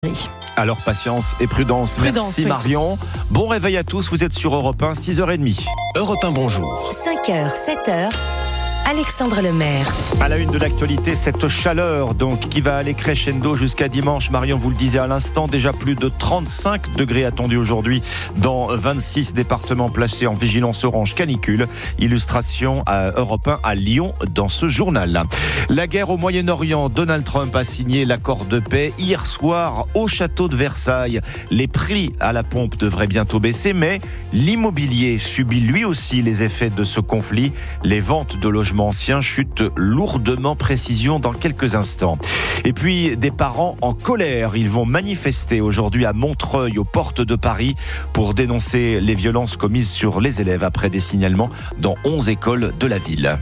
Alors patience et prudence. Merci Marion. Bon réveil à tous, vous êtes sur Europe 1, 6h30. Europe 1, bonjour. 5h, 7h, Alexandre Lemaire. À la une de l'actualité, cette chaleur donc qui va aller crescendo jusqu'à dimanche. Marion vous le disait à l'instant, déjà plus de 35 degrés attendus aujourd'hui dans 26 départements placés en vigilance orange canicule. Illustration à Europe 1 à Lyon dans ce journal. La guerre au Moyen-Orient, Donald Trump a signé l'accord de paix hier soir au château de Versailles. Les prix à la pompe devraient bientôt baisser, mais l'immobilier subit lui aussi les effets de ce conflit. Les ventes de logements anciens chutent lourdement. Précision dans quelques instants. Et puis des parents en colère. Ils vont manifester aujourd'hui à Montreuil, aux portes de Paris, pour dénoncer les violences commises sur les élèves après des signalements dans 11 écoles de la ville.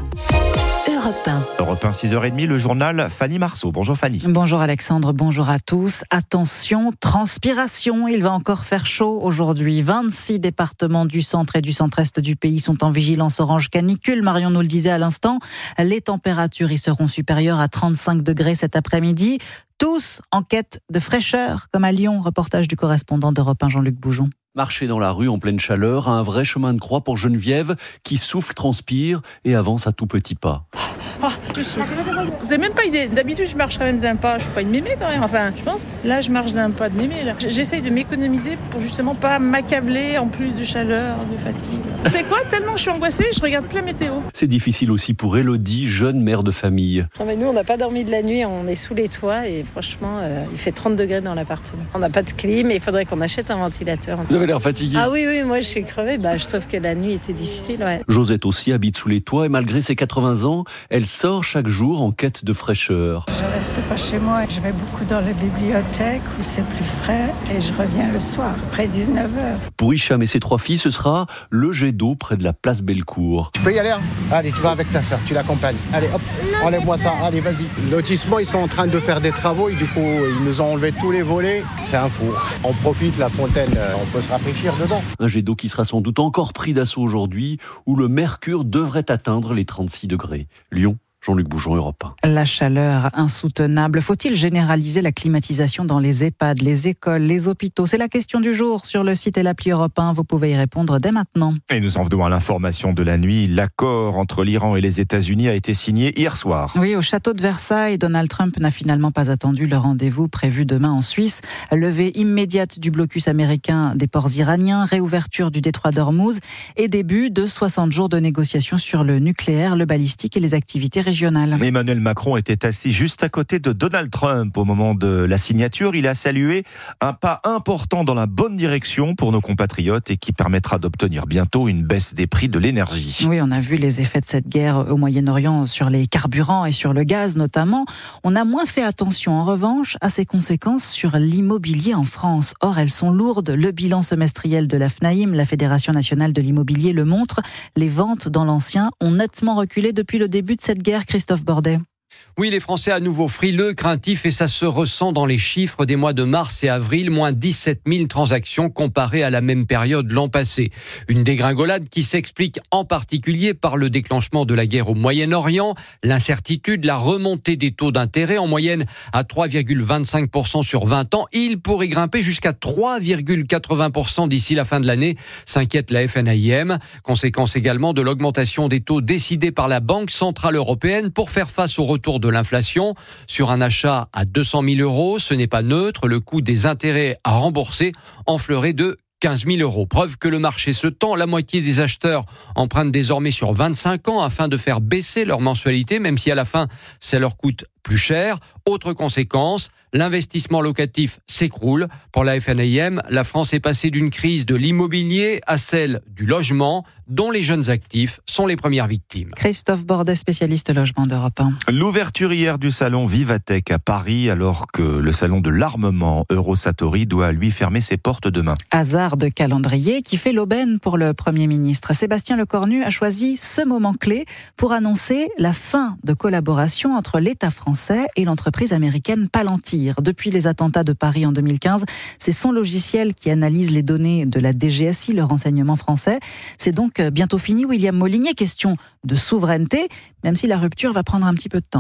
Europe 1, 6h30, le journal Fanny Marceau. Bonjour Fanny. Bonjour Alexandre, bonjour à tous. Attention, transpiration, il va encore faire chaud aujourd'hui. 26 départements du centre et du centre-est du pays sont en vigilance orange canicule. Marion nous le disait à l'instant, les températures y seront supérieures à 35 degrés cet après-midi. Tous en quête de fraîcheur, comme à Lyon. Reportage du correspondant d'Europe 1, Jean-Luc Boujon. Marcher dans la rue en pleine chaleur, un vrai chemin de croix pour Geneviève qui souffle, transpire et avance à tout petits pas. Je souffle. Vous n'avez même pas idée. D'habitude, je marche quand même d'un pas. Je suis pas une mémé quand même. Enfin, je pense. Là, je marche d'un pas de mémé. Là. J'essaye de m'économiser pour justement pas m'accabler en plus de chaleur, de fatigue. Vous savez quoi ? Tellement je suis angoissée, je regarde plein météo. C'est difficile aussi pour Élodie, jeune mère de famille. Non mais nous, on n'a pas dormi de la nuit. On est sous les toits et franchement, il fait 30 degrés dans l'appartement. On n'a pas de clim et il faudrait qu'on achète un ventilateur. Vous avez l'air fatiguée. Ah oui, moi je suis crevée. Je trouve que la nuit était difficile. Ouais. Josette aussi habite sous les toits et malgré ses 80 ans, elle sort chaque jour en quête de fraîcheur. Je reste pas chez moi, je vais beaucoup dans la bibliothèque où c'est plus frais et je reviens le soir, après 19h. Pour Hicham et ses 3 filles, ce sera le jet d'eau près de la place Bellecour. Tu peux y aller, hein ? Allez, tu vas avec ta sœur, tu l'accompagnes. Allez, hop, enlève-moi ça, allez, vas-y. Le lotissement, ils sont en train de faire des travaux et du coup, ils nous ont enlevé tous les volets. C'est un four. On profite, la fontaine, on peut se rafraîchir dedans. Un jet d'eau qui sera sans doute encore pris d'assaut aujourd'hui, où le mercure devrait atteindre les 36 degrés. Lyon, Jean-Luc Boujon, Europe 1. La chaleur insoutenable. Faut-il généraliser la climatisation dans les EHPAD, les écoles, les hôpitaux ? C'est la question du jour sur le site et l'appli Europe 1. Vous pouvez y répondre dès maintenant. Et nous en venons à l'information de la nuit. L'accord entre l'Iran et les États-Unis a été signé hier soir. Oui, au château de Versailles, Donald Trump n'a finalement pas attendu le rendez-vous prévu demain en Suisse. Levée immédiate du blocus américain des ports iraniens, réouverture du détroit d'Ormuz et début de 60 jours de négociations sur le nucléaire, le balistique et les activités régionales. Emmanuel Macron était assis juste à côté de Donald Trump au moment de la signature. Il a salué un pas important dans la bonne direction pour nos compatriotes et qui permettra d'obtenir bientôt une baisse des prix de l'énergie. Oui, on a vu les effets de cette guerre au Moyen-Orient sur les carburants et sur le gaz notamment. On a moins fait attention en revanche à ses conséquences sur l'immobilier en France. Or, elles sont lourdes. Le bilan semestriel de la FNAIM, la Fédération nationale de l'immobilier, le montre. Les ventes dans l'ancien ont nettement reculé depuis le début de cette guerre. Christophe Bordet. Oui, les Français à nouveau frileux, craintifs et ça se ressent dans les chiffres des mois de mars et avril, moins 17 000 transactions comparées à la même période l'an passé. Une dégringolade qui s'explique en particulier par le déclenchement de la guerre au Moyen-Orient, l'incertitude, la remontée des taux d'intérêt en moyenne à 3,25% sur 20 ans. Il pourrait grimper jusqu'à 3,80% d'ici la fin de l'année, s'inquiète la FNAIM. Conséquence également de l'augmentation des taux décidés par la Banque centrale européenne pour faire face au retour de l'inflation. Sur un achat à 200 000 euros, ce n'est pas neutre. Le coût des intérêts à rembourser enflerait de 15 000 euros. Preuve que le marché se tend. La moitié des acheteurs empruntent désormais sur 25 ans afin de faire baisser leur mensualité, même si à la fin, ça leur coûte plus cher. Autre conséquence, l'investissement locatif s'écroule. Pour la FNAIM, la France est passée d'une crise de l'immobilier à celle du logement, dont les jeunes actifs sont les premières victimes. Christophe Bordet, spécialiste logement d'Europe 1. L'ouverture hier du salon Vivatech à Paris, alors que le salon de l'armement Eurosatory doit lui fermer ses portes demain. Hasard de calendrier qui fait l'aubaine pour le Premier ministre. Sébastien Lecornu a choisi ce moment clé pour annoncer la fin de collaboration entre l'État français et l'entreprise américaine Palantir. Depuis les attentats de Paris en 2015, c'est son logiciel qui analyse les données de la DGSI, le renseignement français. C'est donc bientôt fini, William Molinier. Question de souveraineté, même si la rupture va prendre un petit peu de temps.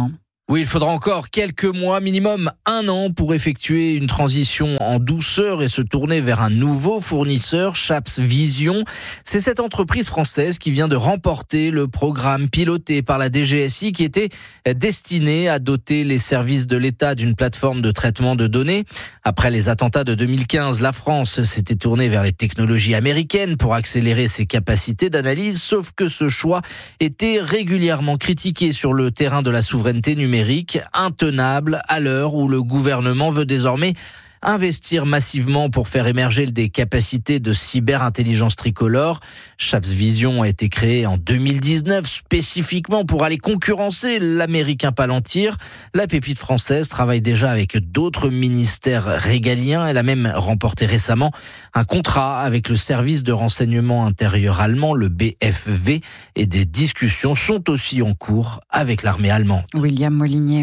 Oui, il faudra encore quelques mois, minimum 1 an, pour effectuer une transition en douceur et se tourner vers un nouveau fournisseur, Chaps Vision. C'est cette entreprise française qui vient de remporter le programme piloté par la DGSI qui était destiné à doter les services de l'État d'une plateforme de traitement de données. Après les attentats de 2015, la France s'était tournée vers les technologies américaines pour accélérer ses capacités d'analyse, sauf que ce choix était régulièrement critiqué sur le terrain de la souveraineté numérique, intenable à l'heure où le gouvernement veut désormais investir massivement pour faire émerger des capacités de cyberintelligence tricolore. Chaps Vision a été créé en 2019 spécifiquement pour aller concurrencer l'américain Palantir. La pépite française travaille déjà avec d'autres ministères régaliens. Elle a même remporté récemment un contrat avec le service de renseignement intérieur allemand, le BFV, et des discussions sont aussi en cours avec l'armée allemande. William Molinier.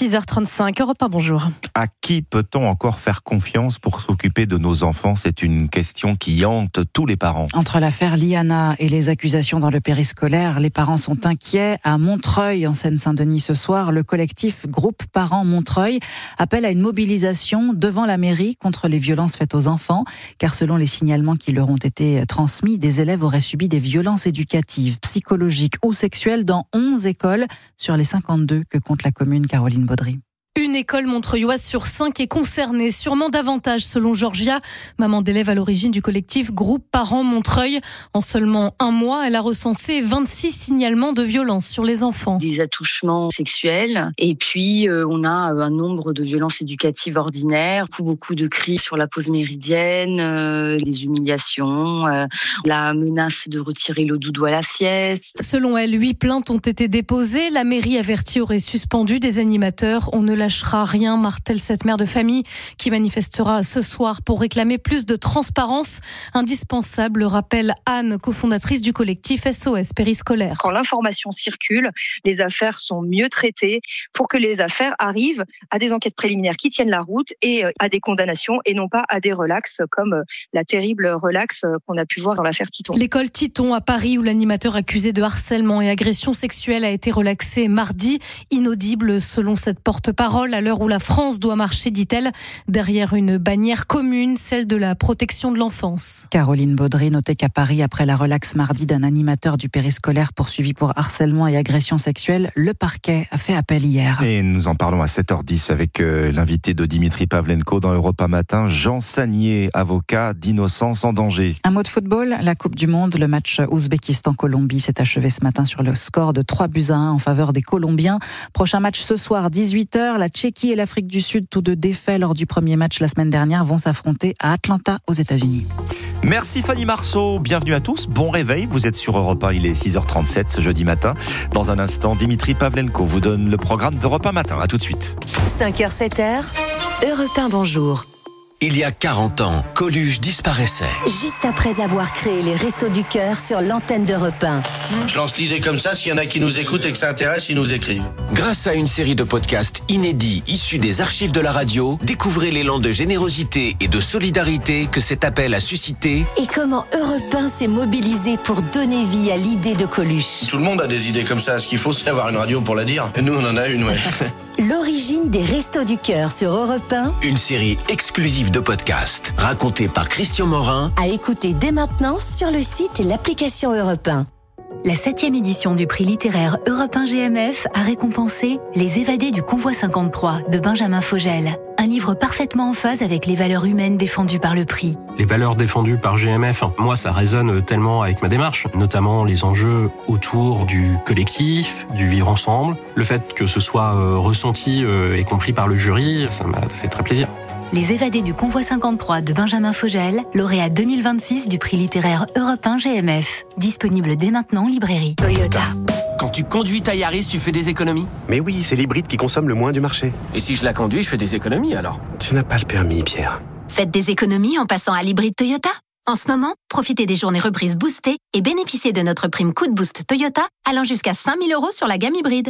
6h35, Europe 1, bonjour. À qui peut-on encore faire confiance pour s'occuper de nos enfants ? C'est une question qui hante tous les parents. Entre l'affaire Liana et les accusations dans le périscolaire, les parents sont inquiets. À Montreuil, en Seine-Saint-Denis ce soir, le collectif Groupe Parents Montreuil appelle à une mobilisation devant la mairie contre les violences faites aux enfants, car selon les signalements qui leur ont été transmis, des élèves auraient subi des violences éducatives, psychologiques ou sexuelles dans 11 écoles sur les 52 que compte la commune. Caroline Baudry. Une école montreuilloise sur 5 est concernée, sûrement davantage selon Georgia, maman d'élève à l'origine du collectif Groupe Parents Montreuil. En seulement 1 mois, elle a recensé 26 signalements de violences sur les enfants. Des attouchements sexuels et puis on a un nombre de violences éducatives ordinaires, beaucoup de cris sur la pause méridienne, les humiliations, la menace de retirer le doudou à la sieste. Selon elle, 8 plaintes ont été déposées. La mairie avertie aurait suspendu des animateurs. On ne lâchera rien, martèle cette mère de famille qui manifestera ce soir pour réclamer plus de transparence. Indispensable, rappelle Anne, cofondatrice du collectif SOS Périscolaire. Quand l'information circule, les affaires sont mieux traitées pour que les affaires arrivent à des enquêtes préliminaires qui tiennent la route et à des condamnations et non pas à des relax comme la terrible relax qu'on a pu voir dans l'affaire Titon. L'école Titon à Paris où l'animateur accusé de harcèlement et agression sexuelle a été relaxé mardi. Inaudible selon cette porte-parole à l'heure où la France doit marcher, dit-elle, derrière une bannière commune, celle de la protection de l'enfance. Caroline Baudry notait qu'à Paris, après la relaxe mardi d'un animateur du périscolaire poursuivi pour harcèlement et agression sexuelle, le parquet a fait appel hier. Et nous en parlons à 7h10 avec l'invité de Dimitri Pavlenko dans Europa Matin, Jean Sagnier, avocat d'innocence en danger. Un mot de football, la Coupe du Monde, le match Ouzbékistan-Colombie s'est achevé ce matin sur le score de 3-1 en faveur des Colombiens. Prochain match ce soir, 18h. La Tchéquie et l'Afrique du Sud, tous deux défaits lors du premier match la semaine dernière, vont s'affronter à Atlanta, aux États-Unis. Merci Fanny Marceau, bienvenue à tous, bon réveil, vous êtes sur Europe 1, il est 6h37 ce jeudi matin. Dans un instant, Dimitri Pavlenko vous donne le programme d'Europe 1 Matin, à tout de suite. 5h, 7h, Europe 1, bonjour. Il y a 40 ans, Coluche disparaissait. Juste après avoir créé les Restos du Cœur sur l'antenne d'Europe 1. Je lance l'idée comme ça, s'il y en a qui nous écoutent et que ça intéresse, ils nous écrivent. Grâce à une série de podcasts inédits issus des archives de la radio, découvrez l'élan de générosité et de solidarité que cet appel a suscité. Et comment Europe 1 s'est mobilisé pour donner vie à l'idée de Coluche. Tout le monde a des idées comme ça, ce qu'il faut c'est avoir une radio pour la dire. Et nous on en a une, ouais. L'origine des Restos du Cœur sur Europe 1. Une série exclusive de podcasts racontée par Christian Morin. À écouter dès maintenant sur le site et l'application Europe 1. La 7e édition du prix littéraire Europe 1 GMF a récompensé Les évadés du convoi 53 de Benjamin Fogel. Un livre parfaitement en phase avec les valeurs humaines défendues par le prix. Les valeurs défendues par GMF, moi ça résonne tellement avec ma démarche, notamment les enjeux autour du collectif, du vivre ensemble. Le fait que ce soit ressenti et compris par le jury, ça m'a fait très plaisir. Les évadés du convoi 53 de Benjamin Fogel, lauréat 2026 du prix littéraire Europe 1 GMF. Disponible dès maintenant en librairie. Toyota. Quand tu conduis ta Yaris, tu fais des économies ? Mais oui, c'est l'hybride qui consomme le moins du marché. Et si je la conduis, je fais des économies alors ? Tu n'as pas le permis, Pierre. Faites des économies en passant à l'hybride Toyota. En ce moment, profitez des journées reprises boostées et bénéficiez de notre prime coup de boost Toyota allant jusqu'à 5 000 € sur la gamme hybride.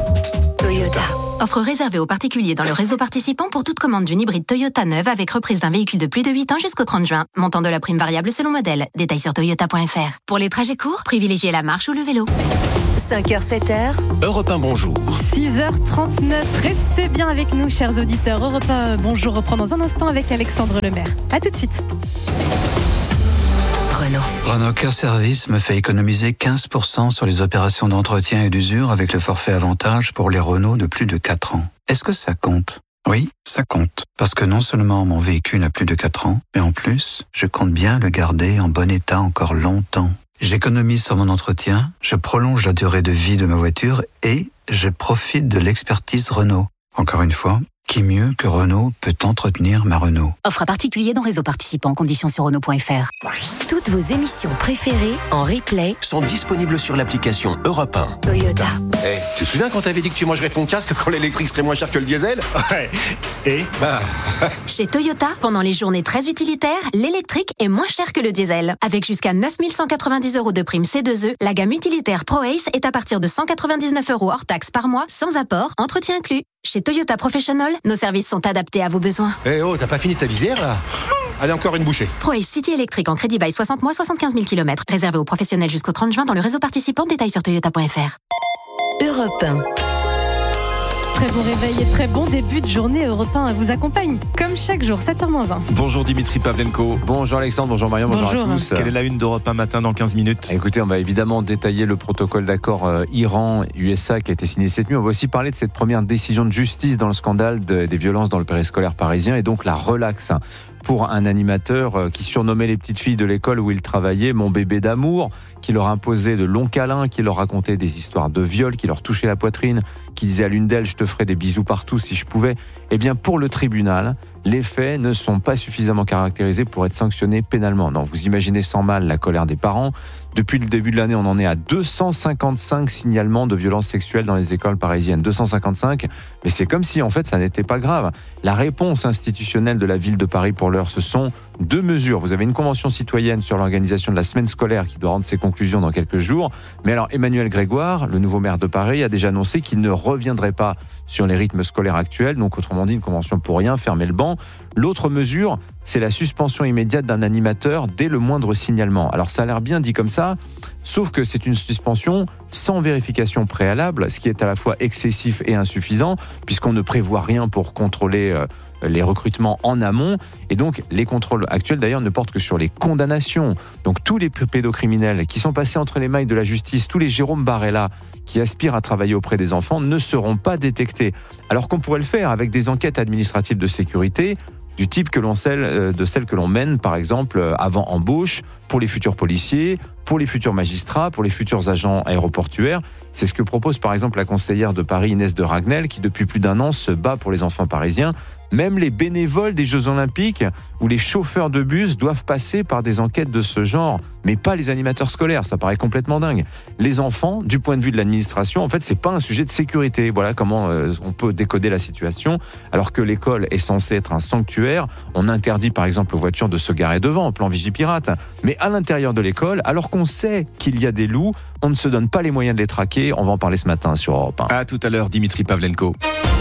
Toyota. Offre réservée aux particuliers dans le réseau participant pour toute commande d'une hybride Toyota neuve avec reprise d'un véhicule de plus de 8 ans jusqu'au 30 juin. Montant de la prime variable selon modèle. Détails sur toyota.fr. Pour les trajets courts, privilégiez la marche ou le vélo. 5h, 7h. Europe 1, bonjour. 6h39, restez bien avec nous, chers auditeurs. Europe 1, bonjour, reprend dans un instant avec Alexandre Lemaire. A tout de suite. Renault Cœur Service me fait économiser 15% sur les opérations d'entretien et d'usure avec le forfait avantage pour les Renault de plus de 4 ans. Est-ce que ça compte ? Oui, ça compte. Parce que non seulement mon véhicule a plus de 4 ans, mais en plus, je compte bien le garder en bon état encore longtemps. J'économise sur mon entretien, je prolonge la durée de vie de ma voiture et je profite de l'expertise Renault. Encore une fois, qui mieux que Renault peut entretenir ma Renault ? Offre à particulier dans réseau participant. Conditions sur Renault.fr. Toutes vos émissions préférées en replay Sont disponibles sur l'application Europe 1. Toyota. Tu te souviens quand t'avais dit que tu mangerais ton casque quand l'électrique serait moins cher que le diesel ? Ouais. Et Chez Toyota, pendant les journées très utilitaires, l'électrique est moins cher que le diesel. Avec jusqu'à 9 190 € de prime C2E, la gamme utilitaire ProAce est à partir de 199 € hors taxe par mois, sans apport, entretien inclus. Chez Toyota Professional, nos services sont adaptés à vos besoins. Eh oh, t'as pas fini ta visière là ? Allez, encore une bouchée. ProAce City électrique en crédit bail 60 mois, 75 000 km. Réservé aux professionnels jusqu'au 30 juin dans le réseau participant. Détails sur toyota.fr. Europe 1. Très bon réveil et très bon début de journée. Europe 1 vous accompagne comme chaque jour, 7h20. Bonjour Dimitri Pavlenko. Bonjour Alexandre, bonjour Marion, bonjour à tous. Quelle est la une d'Europe 1 matin dans 15 minutes ? Écoutez, on va évidemment détailler le protocole d'accord Iran-USA qui a été signé cette nuit. On va aussi parler de cette première décision de justice dans le scandale des violences dans le périscolaire parisien et donc la relaxe pour un animateur qui surnommait les petites filles de l'école où il travaillait mon bébé d'amour, qui leur imposait de longs câlins, qui leur racontait des histoires de viol, qui leur touchait la poitrine, qui disait à l'une d'elles « je te ferais des bisous partout si je pouvais ». Eh bien pour le tribunal, les faits ne sont pas suffisamment caractérisés pour être sanctionnés pénalement. Non, vous imaginez sans mal la colère des parents. Depuis le début de l'année, on en est à 255 signalements de violences sexuelles dans les écoles parisiennes. 255, mais c'est comme si en fait ça n'était pas grave. La réponse institutionnelle de la ville de Paris pour l'heure, ce sont 2 mesures. Vous avez une convention citoyenne sur l'organisation de la semaine scolaire qui doit rendre ses conclusions dans quelques jours. Mais alors Emmanuel Grégoire, le nouveau maire de Paris, a déjà annoncé qu'il ne reviendrait pas sur les rythmes scolaires actuels. Donc autrement dit, une convention pour rien, fermer le banc. L'autre mesure, c'est la suspension immédiate d'un animateur dès le moindre signalement. Alors ça a l'air bien dit comme ça, sauf que c'est une suspension sans vérification préalable, ce qui est à la fois excessif et insuffisant, puisqu'on ne prévoit rien pour contrôler les recrutements en amont. Et donc, les contrôles actuels, d'ailleurs, ne portent que sur les condamnations. Donc, tous les pédocriminels qui sont passés entre les mailles de la justice, tous les Jérôme Barella qui aspirent à travailler auprès des enfants ne seront pas détectés. Alors qu'on pourrait le faire avec des enquêtes administratives de sécurité, du type de celles que l'on mène, par exemple, avant embauche, pour les futurs policiers, pour les futurs magistrats, pour les futurs agents aéroportuaires. C'est ce que propose, par exemple, la conseillère de Paris, Inès de Ragnel, qui, depuis plus d'1 an, se bat pour les enfants parisiens. Même les bénévoles des Jeux Olympiques ou les chauffeurs de bus doivent passer par des enquêtes de ce genre, mais pas les animateurs scolaires. Ça paraît complètement dingue. Les enfants, du point de vue de l'administration, en fait, c'est pas un sujet de sécurité. Voilà comment on peut décoder la situation. Alors que l'école est censée être un sanctuaire, on interdit par exemple aux voitures de se garer devant, en plan Vigipirate. Mais à l'intérieur de l'école, alors qu'on sait qu'il y a des loups, on ne se donne pas les moyens de les traquer. On va en parler ce matin sur Europe 1. À tout à l'heure, Dimitri Pavlenko.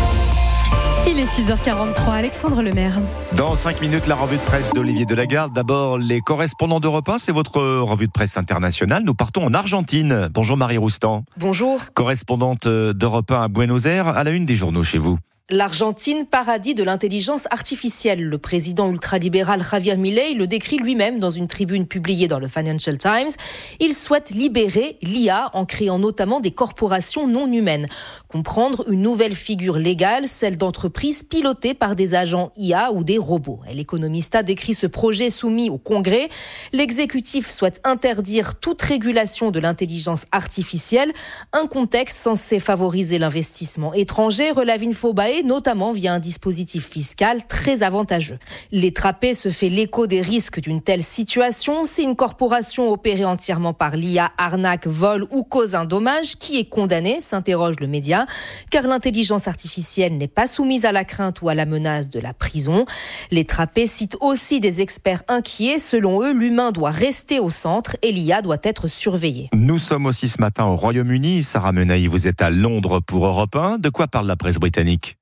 Il est 6h43, Alexandre Lemaire. Dans 5 minutes, la revue de presse d'Olivier Delagarde. D'abord, les correspondants d'Europe 1, c'est votre revue de presse internationale. Nous partons en Argentine. Bonjour Marie Roustan. Bonjour. Correspondante d'Europe 1 à Buenos Aires, à la une des journaux chez vous. L'Argentine, paradis de l'intelligence artificielle. Le président ultralibéral Javier Milei le décrit lui-même dans une tribune publiée dans le Financial Times. Il souhaite libérer l'IA en créant notamment des corporations non humaines. Comprendre une nouvelle figure légale, celle d'entreprises pilotées par des agents IA ou des robots. L'Economista décrit ce projet soumis au Congrès. L'exécutif souhaite interdire toute régulation de l'intelligence artificielle, un contexte censé favoriser l'investissement étranger, relève Infobae, notamment via un dispositif fiscal très avantageux. L'Étrapé se fait l'écho des risques d'une telle situation. C'est une corporation opérée entièrement par l'IA, arnaque, vol ou cause un dommage qui est condamnée, s'interroge le média, car l'intelligence artificielle n'est pas soumise à la crainte ou à la menace de la prison. L'Étrapé cite aussi des experts inquiets. Selon eux, l'humain doit rester au centre et l'IA doit être surveillée. Nous sommes aussi ce matin au Royaume-Uni. Sarah Menaille, vous êtes à Londres pour Europe 1. De quoi parle la presse britannique ?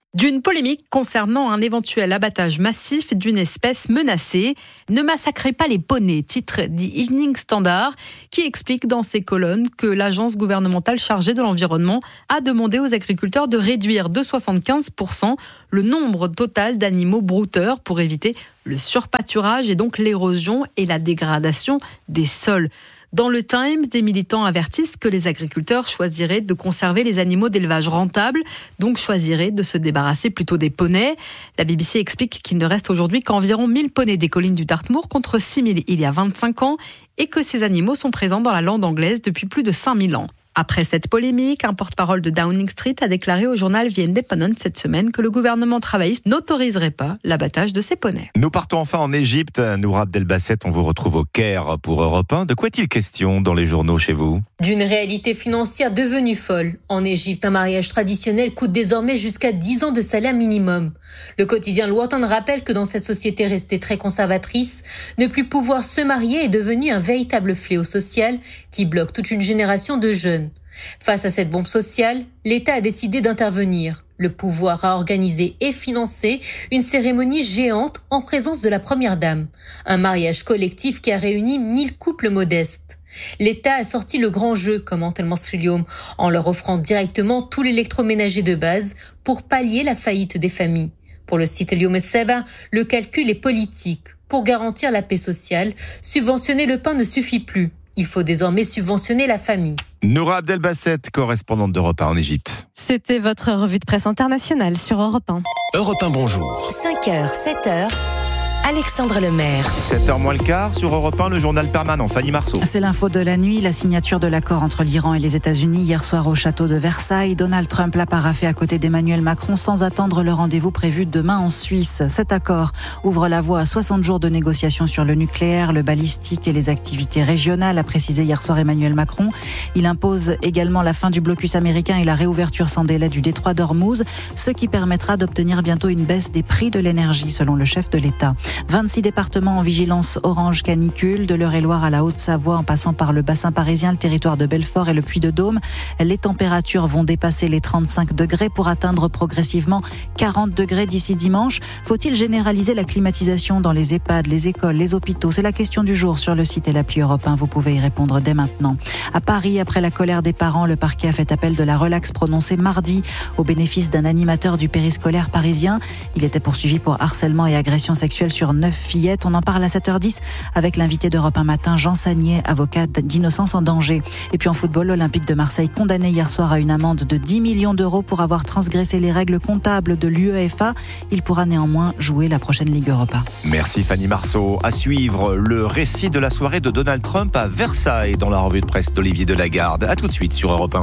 D'une polémique concernant un éventuel abattage massif d'une espèce menacée. Ne massacrez pas les poneys, titre The Evening Standard, qui explique dans ses colonnes que l'agence gouvernementale chargée de l'environnement a demandé aux agriculteurs de réduire de 75% le nombre total d'animaux brouteurs pour éviter le surpâturage et donc l'érosion et la dégradation des sols. Dans le Times, des militants avertissent que les agriculteurs choisiraient de conserver les animaux d'élevage rentables, donc choisiraient de se débarrasser plutôt des poneys. La BBC explique qu'il ne reste aujourd'hui qu'environ 1000 poneys des collines du Dartmoor contre 6000 il y a 25 ans et que ces animaux sont présents dans la lande anglaise depuis plus de 5000 ans. Après cette polémique, un porte-parole de Downing Street a déclaré au journal The Independent cette semaine que le gouvernement travailliste n'autoriserait pas l'abattage de ces poneys. Nous partons enfin en Égypte. Noura Abdelbasset, on vous retrouve au Caire pour Europe 1. De quoi est-il question dans les journaux chez vous ? D'une réalité financière devenue folle. En Égypte, un mariage traditionnel coûte désormais jusqu'à 10 ans de salaire minimum. Le quotidien Le Watan rappelle que dans cette société restée très conservatrice, ne plus pouvoir se marier est devenu un véritable fléau social qui bloque toute une génération de jeunes. Face à cette bombe sociale, l'État a décidé d'intervenir. Le pouvoir a organisé et financé une cérémonie géante en présence de la première dame. Un mariage collectif qui a réuni 1000 couples modestes. L'État a sorti le grand jeu, commente El Masroul, en leur offrant directement tout l'électroménager de base pour pallier la faillite des familles. Pour le site El Yom Seba, le calcul est politique. Pour garantir la paix sociale, subventionner le pain ne suffit plus. Il faut désormais subventionner la famille. Noura Abdelbasset, correspondante d'Europe 1 en Égypte. C'était votre revue de presse internationale sur Europe 1. Europe 1, bonjour. 5h, 7h. Alexandre Lemaire. 7h moins le quart sur Europe 1, le journal permanent. Fanny Marceau. C'est l'info de la nuit, la signature de l'accord entre l'Iran et les États-Unis hier soir au château de Versailles. Donald Trump l'a paraphé à côté d'Emmanuel Macron sans attendre le rendez-vous prévu demain en Suisse. Cet accord ouvre la voie à 60 jours de négociations sur le nucléaire, le balistique et les activités régionales, a précisé hier soir Emmanuel Macron. Il impose également la fin du blocus américain et la réouverture sans délai du détroit d'Ormuz, ce qui permettra d'obtenir bientôt une baisse des prix de l'énergie, selon le chef de l'État. 26 départements en vigilance orange canicule, de l'Eure-et-Loire à la Haute-Savoie en passant par le bassin parisien, le territoire de Belfort et le Puy-de-Dôme. Les températures vont dépasser les 35 degrés pour atteindre progressivement 40 degrés d'ici dimanche. Faut-il généraliser la climatisation dans les EHPAD, les écoles, les hôpitaux ? C'est la question du jour sur le site et l'appli Europe 1. Vous pouvez y répondre dès maintenant. À Paris, après la colère des parents, le parquet a fait appel de la relaxe prononcée mardi au bénéfice d'un animateur du périscolaire parisien. Il était poursuivi pour harcèlement et agression sexuelle sur 9 fillettes. On en parle à 7h10 avec l'invité d'Europe 1 matin, Jean Sagnier, avocat d'innocence en danger. Et puis en football, l'Olympique de Marseille condamné hier soir à une amende de 10 millions d'euros pour avoir transgressé les règles comptables de l'UEFA. Il pourra néanmoins jouer la prochaine Ligue Europa. Merci Fanny Marceau. À suivre, le récit de la soirée de Donald Trump à Versailles dans la revue de presse d'Olivier Delagarde. À tout de suite sur Europe 1.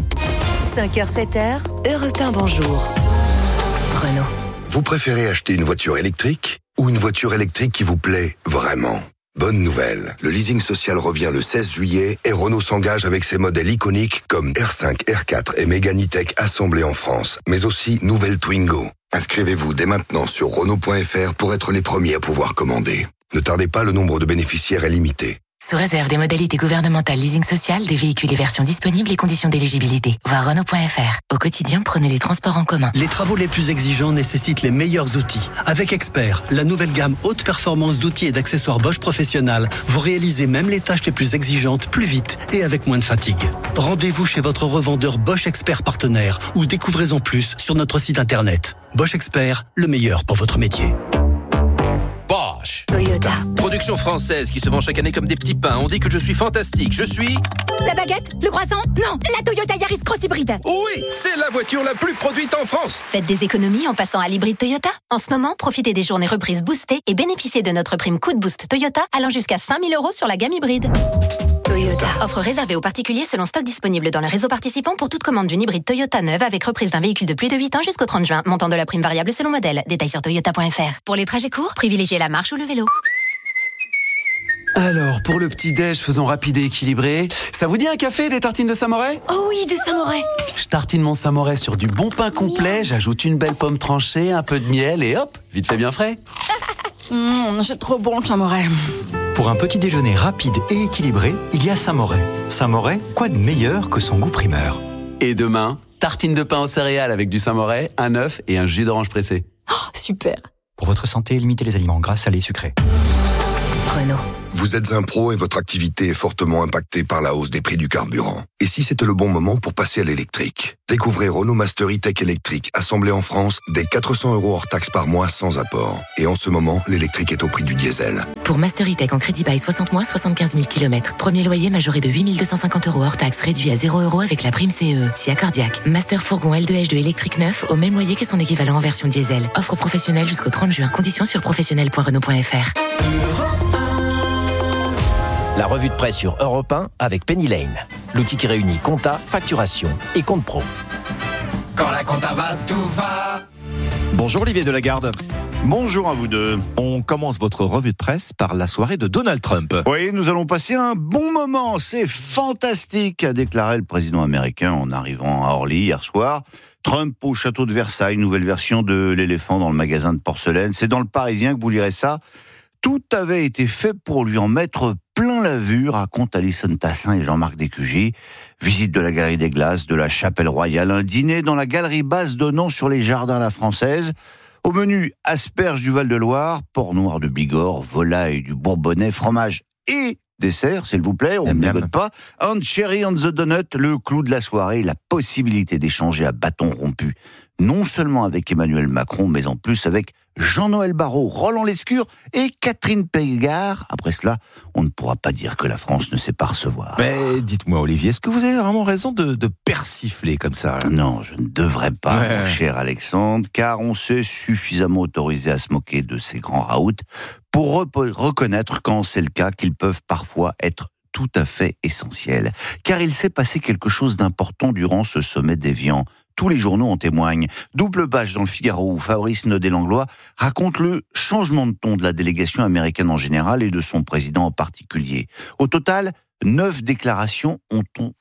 5h, 7h, Europe 1, bonjour. Renault. Vous préférez acheter une voiture électrique ou une voiture électrique qui vous plaît vraiment ? Bonne nouvelle, le leasing social revient le 16 juillet et Renault s'engage avec ses modèles iconiques comme R5, R4 et Mégane E-Tech assemblés en France, mais aussi nouvelle Twingo. Inscrivez-vous dès maintenant sur Renault.fr pour être les premiers à pouvoir commander. Ne tardez pas, le nombre de bénéficiaires est limité. Sous réserve des modalités gouvernementales leasing social, des véhicules et versions disponibles et conditions d'éligibilité. Voir Renault.fr. Au quotidien, prenez les transports en commun. Les travaux les plus exigeants nécessitent les meilleurs outils. Avec Expert, la nouvelle gamme haute performance d'outils et d'accessoires Bosch Professionnal, vous réalisez même les tâches les plus exigeantes plus vite et avec moins de fatigue. Rendez-vous chez votre revendeur Bosch Expert partenaire ou découvrez-en plus sur notre site internet. Bosch Expert, le meilleur pour votre métier. Bosch. Toyota. Production française qui se vend chaque année comme des petits pains. On dit que je suis fantastique. Je suis... La baguette? Le croissant? Non, la Toyota Yaris Cross Hybride. Oui, c'est la voiture la plus produite en France. Faites des économies en passant à l'hybride Toyota. En ce moment, profitez des journées reprises boostées et bénéficiez de notre prime coup de boost Toyota allant jusqu'à 5 000 € sur la gamme hybride. Toyota. Offre réservée aux particuliers selon stock disponible dans le réseau participant pour toute commande d'une hybride Toyota neuve avec reprise d'un véhicule de plus de 8 ans jusqu'au 30 juin. Montant de la prime variable selon modèle. Détails sur toyota.fr. Pour les trajets courts, privilégiez la marche ou le vélo. Alors, pour le petit-déj, faisons rapide et équilibré. Ça vous dit un café, des tartines de Saint-Moret ? Oh oui, du Saint-Moret. Je tartine mon Saint-Moret sur du bon pain complet, j'ajoute une belle pomme tranchée, un peu de miel et hop, vite fait bien frais. C'est trop bon le Saint-Moret. Pour un petit déjeuner rapide et équilibré, il y a Saint-Moret. Saint-Moret, quoi de meilleur que son goût primeur ? Et demain, tartine de pain aux céréales avec du Saint-Moré, un œuf et un jus d'orange pressé. Oh, super. Pour votre santé, limitez les aliments gras, salés, sucrés. Renault. Vous êtes un pro et votre activité est fortement impactée par la hausse des prix du carburant. Et si c'était le bon moment pour passer à l'électrique? Découvrez Renault Master E-Tech électrique, assemblé en France, dès 400 € hors taxe par mois sans apport. Et en ce moment, l'électrique est au prix du diesel. Pour Master E-Tech en crédit bail 60 mois, 75 000 km. Premier loyer majoré de 8 250 € hors taxe, réduit à 0 € avec la prime CE. Si accordiaque. Master fourgon L2H2 électrique neuf, au même loyer que son équivalent en version diesel. Offre professionnelle jusqu'au 30 juin. Conditions sur professionnel.renault.fr. La revue de presse sur Europe 1 avec Penny Lane. L'outil qui réunit compta, facturation et compte pro. Quand la compta va, tout va. Bonjour Olivier Delagarde. Bonjour à vous deux. On commence votre revue de presse par la soirée de Donald Trump. Oui, nous allons passer un bon moment. C'est fantastique, a déclaré le président américain en arrivant à Orly hier soir. Trump au château de Versailles, nouvelle version de l'éléphant dans le magasin de porcelaine. C'est dans le Parisien que vous lirez ça. Tout avait été fait pour lui en mettre plein la vue, raconte Alison Tassin et Jean-Marc Descugy. Visite de la Galerie des Glaces, de la Chapelle Royale, un dîner dans la galerie basse donnant sur les jardins à la française. Au menu, asperges du Val-de-Loire, porc noir de Bigorre, volaille du Bourbonnais, fromage et dessert, s'il vous plaît, on ne négocie pas. Un cherry on the donut, le clou de la soirée, la possibilité d'échanger à bâton rompu, non seulement avec Emmanuel Macron, mais en plus avec Jean-Noël Barrot, Roland Lescure et Catherine Pégard. Après cela, on ne pourra pas dire que la France ne sait pas recevoir. Mais dites-moi Olivier, est-ce que vous avez vraiment raison de persifler comme ça là? Non, je ne devrais pas, mon cher Alexandre, car on s'est suffisamment autorisé à se moquer de ces grands raouts pour reconnaître, quand c'est le cas, qu'ils peuvent parfois être tout à fait essentiels. Car il s'est passé quelque chose d'important durant ce sommet d'Évian. Tous les journaux en témoignent. Double page dans le Figaro où Fabrice Naudet-Langlois raconte le changement de ton de la délégation américaine en général et de son président en particulier. Au total, 9 déclarations ont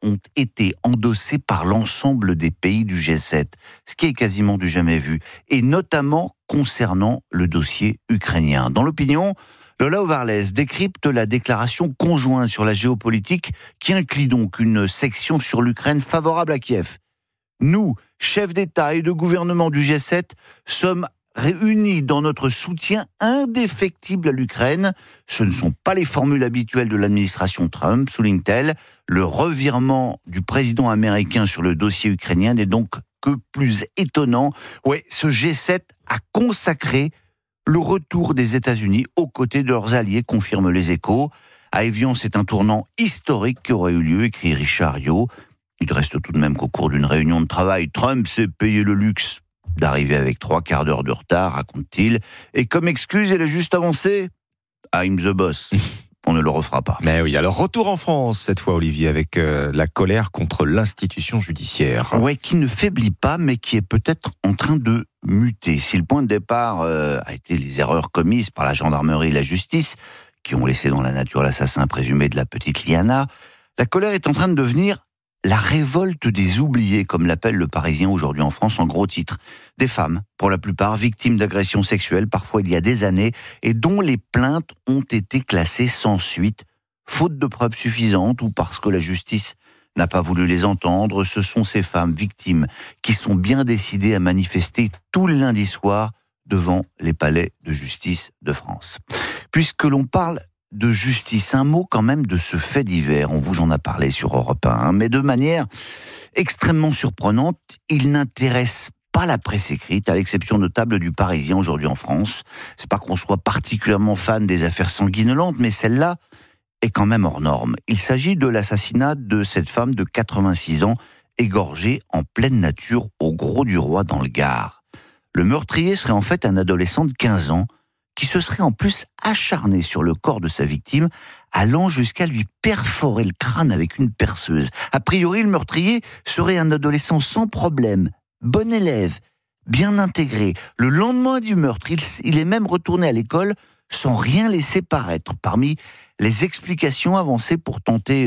été endossées par l'ensemble des pays du G7, ce qui est quasiment du jamais vu, et notamment concernant le dossier ukrainien. Dans l'opinion, Lola Ovarlez décrypte la déclaration conjointe sur la géopolitique qui inclut donc une section sur l'Ukraine favorable à Kiev. Nous, chefs d'État et de gouvernement du G7, sommes réunis dans notre soutien indéfectible à l'Ukraine. Ce ne sont pas les formules habituelles de l'administration Trump, souligne-t-elle. Le revirement du président américain sur le dossier ukrainien n'est donc que plus étonnant. Ouais, ce G7 a consacré le retour des États-Unis aux côtés de leurs alliés, confirment les Échos. À Évian, c'est un tournant historique qui aurait eu lieu, écrit Richard Yo. Il reste tout de même qu'au cours d'une réunion de travail, Trump s'est payé le luxe d'arriver avec 3 quarts d'heure de retard, raconte-t-il. Et comme excuse, il a juste avancé « I'm the boss ». On ne le refera pas. Mais oui, alors retour en France, cette fois Olivier, avec la colère contre l'institution judiciaire. Oui, qui ne faiblit pas, mais qui est peut-être en train de muter. Si le point de départ a été les erreurs commises par la gendarmerie et la justice, qui ont laissé dans la nature l'assassin présumé de la petite Liana, la colère est en train de devenir la révolte des oubliés, comme l'appelle le Parisien aujourd'hui en France, en gros titre. Des femmes, pour la plupart victimes d'agressions sexuelles, parfois il y a des années, et dont les plaintes ont été classées sans suite, faute de preuves suffisantes ou parce que la justice n'a pas voulu les entendre. Ce sont ces femmes victimes qui sont bien décidées à manifester tout le lundi soir devant les palais de justice de France. Puisque l'on parle de justice, un mot quand même de ce fait divers, on vous en a parlé sur Europe 1, mais de manière extrêmement surprenante, il n'intéresse pas la presse écrite, à l'exception notable du Parisien aujourd'hui en France. C'est pas qu'on soit particulièrement fan des affaires sanguinolentes, mais celle-là est quand même hors norme. Il s'agit de l'assassinat de cette femme de 86 ans, égorgée en pleine nature au Gros du Roi dans le Gard. Le meurtrier serait en fait un adolescent de 15 ans, qui se serait en plus acharné sur le corps de sa victime, allant jusqu'à lui perforer le crâne avec une perceuse. A priori, le meurtrier serait un adolescent sans problème, bon élève, bien intégré. Le lendemain du meurtre, il est même retourné à l'école sans rien laisser paraître. Parmi les explications avancées pour tenter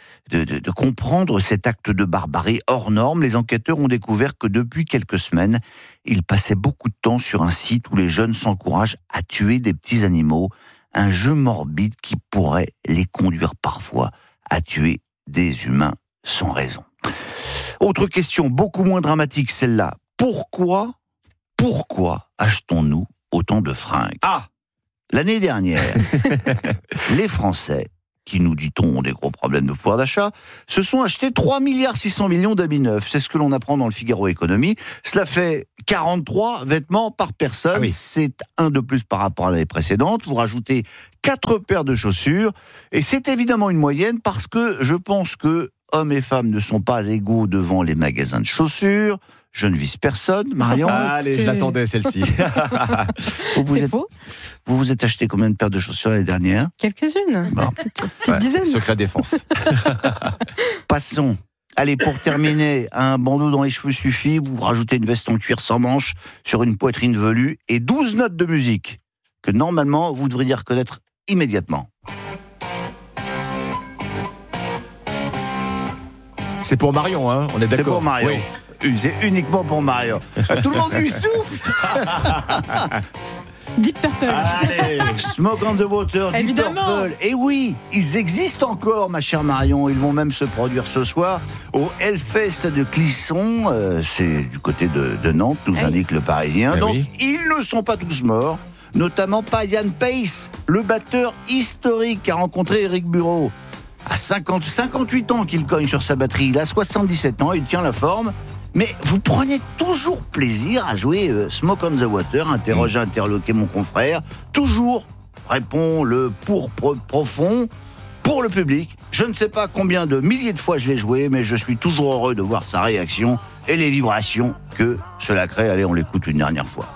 de comprendre cet acte de barbarie hors norme, les enquêteurs ont découvert que depuis quelques semaines, il passait beaucoup de temps sur un site où les jeunes s'encouragent à tuer des petits animaux, un jeu morbide qui pourrait les conduire parfois à tuer des humains sans raison. Autre question, beaucoup moins dramatique celle-là. Pourquoi achetons-nous autant de fringues ? L'année dernière, les Français, qui nous dit-on ont des gros problèmes de pouvoir d'achat, se sont achetés 3,6 milliards d'habits neufs. C'est ce que l'on apprend dans le Figaro Économie. Cela fait 43 vêtements par personne. C'est un de plus par rapport à l'année précédente. Vous rajoutez 4 paires de chaussures. Et c'est évidemment une moyenne parce que je pense que hommes et femmes ne sont pas égaux devant les magasins de chaussures. Je ne vise personne, Marion. Allez, je l'attendais celle-ci. C'est faux. Vous vous êtes acheté combien de paires de chaussures l'année dernière ? Quelques-unes. Bon. Petite dizaine. Secret défense. Passons. Allez, pour terminer, un bandeau dans les cheveux suffit. Vous rajoutez une veste en cuir sans manches sur une poitrine velue et 12 notes de musique que normalement vous devriez reconnaître immédiatement. C'est pour Marion, hein, on est d'accord. C'est pour Marion. Oui. C'est uniquement pour Marion. Tout le monde lui souffle. Deep Purple. Allez, Smoke on the Water, Deep Purple. Et oui, ils existent encore, ma chère Marion. Ils vont même se produire ce soir au Hellfest de Clisson. C'est du côté de Nantes, nous indique le Parisien. Donc, ils ne sont pas tous morts. Notamment pas Yann Pace, le batteur historique qui a rencontré Éric Bureau. À 58 ans qu'il cogne sur sa batterie. Il a 77 ans, il tient la forme. Mais vous prenez toujours plaisir à jouer Smoke on the Water, interloqué mon confrère. Toujours, répond le pourpre profond, pour le public. Je ne sais pas combien de milliers de fois je l'ai joué, mais je suis toujours heureux de voir sa réaction et les vibrations que cela crée. Allez, on l'écoute une dernière fois.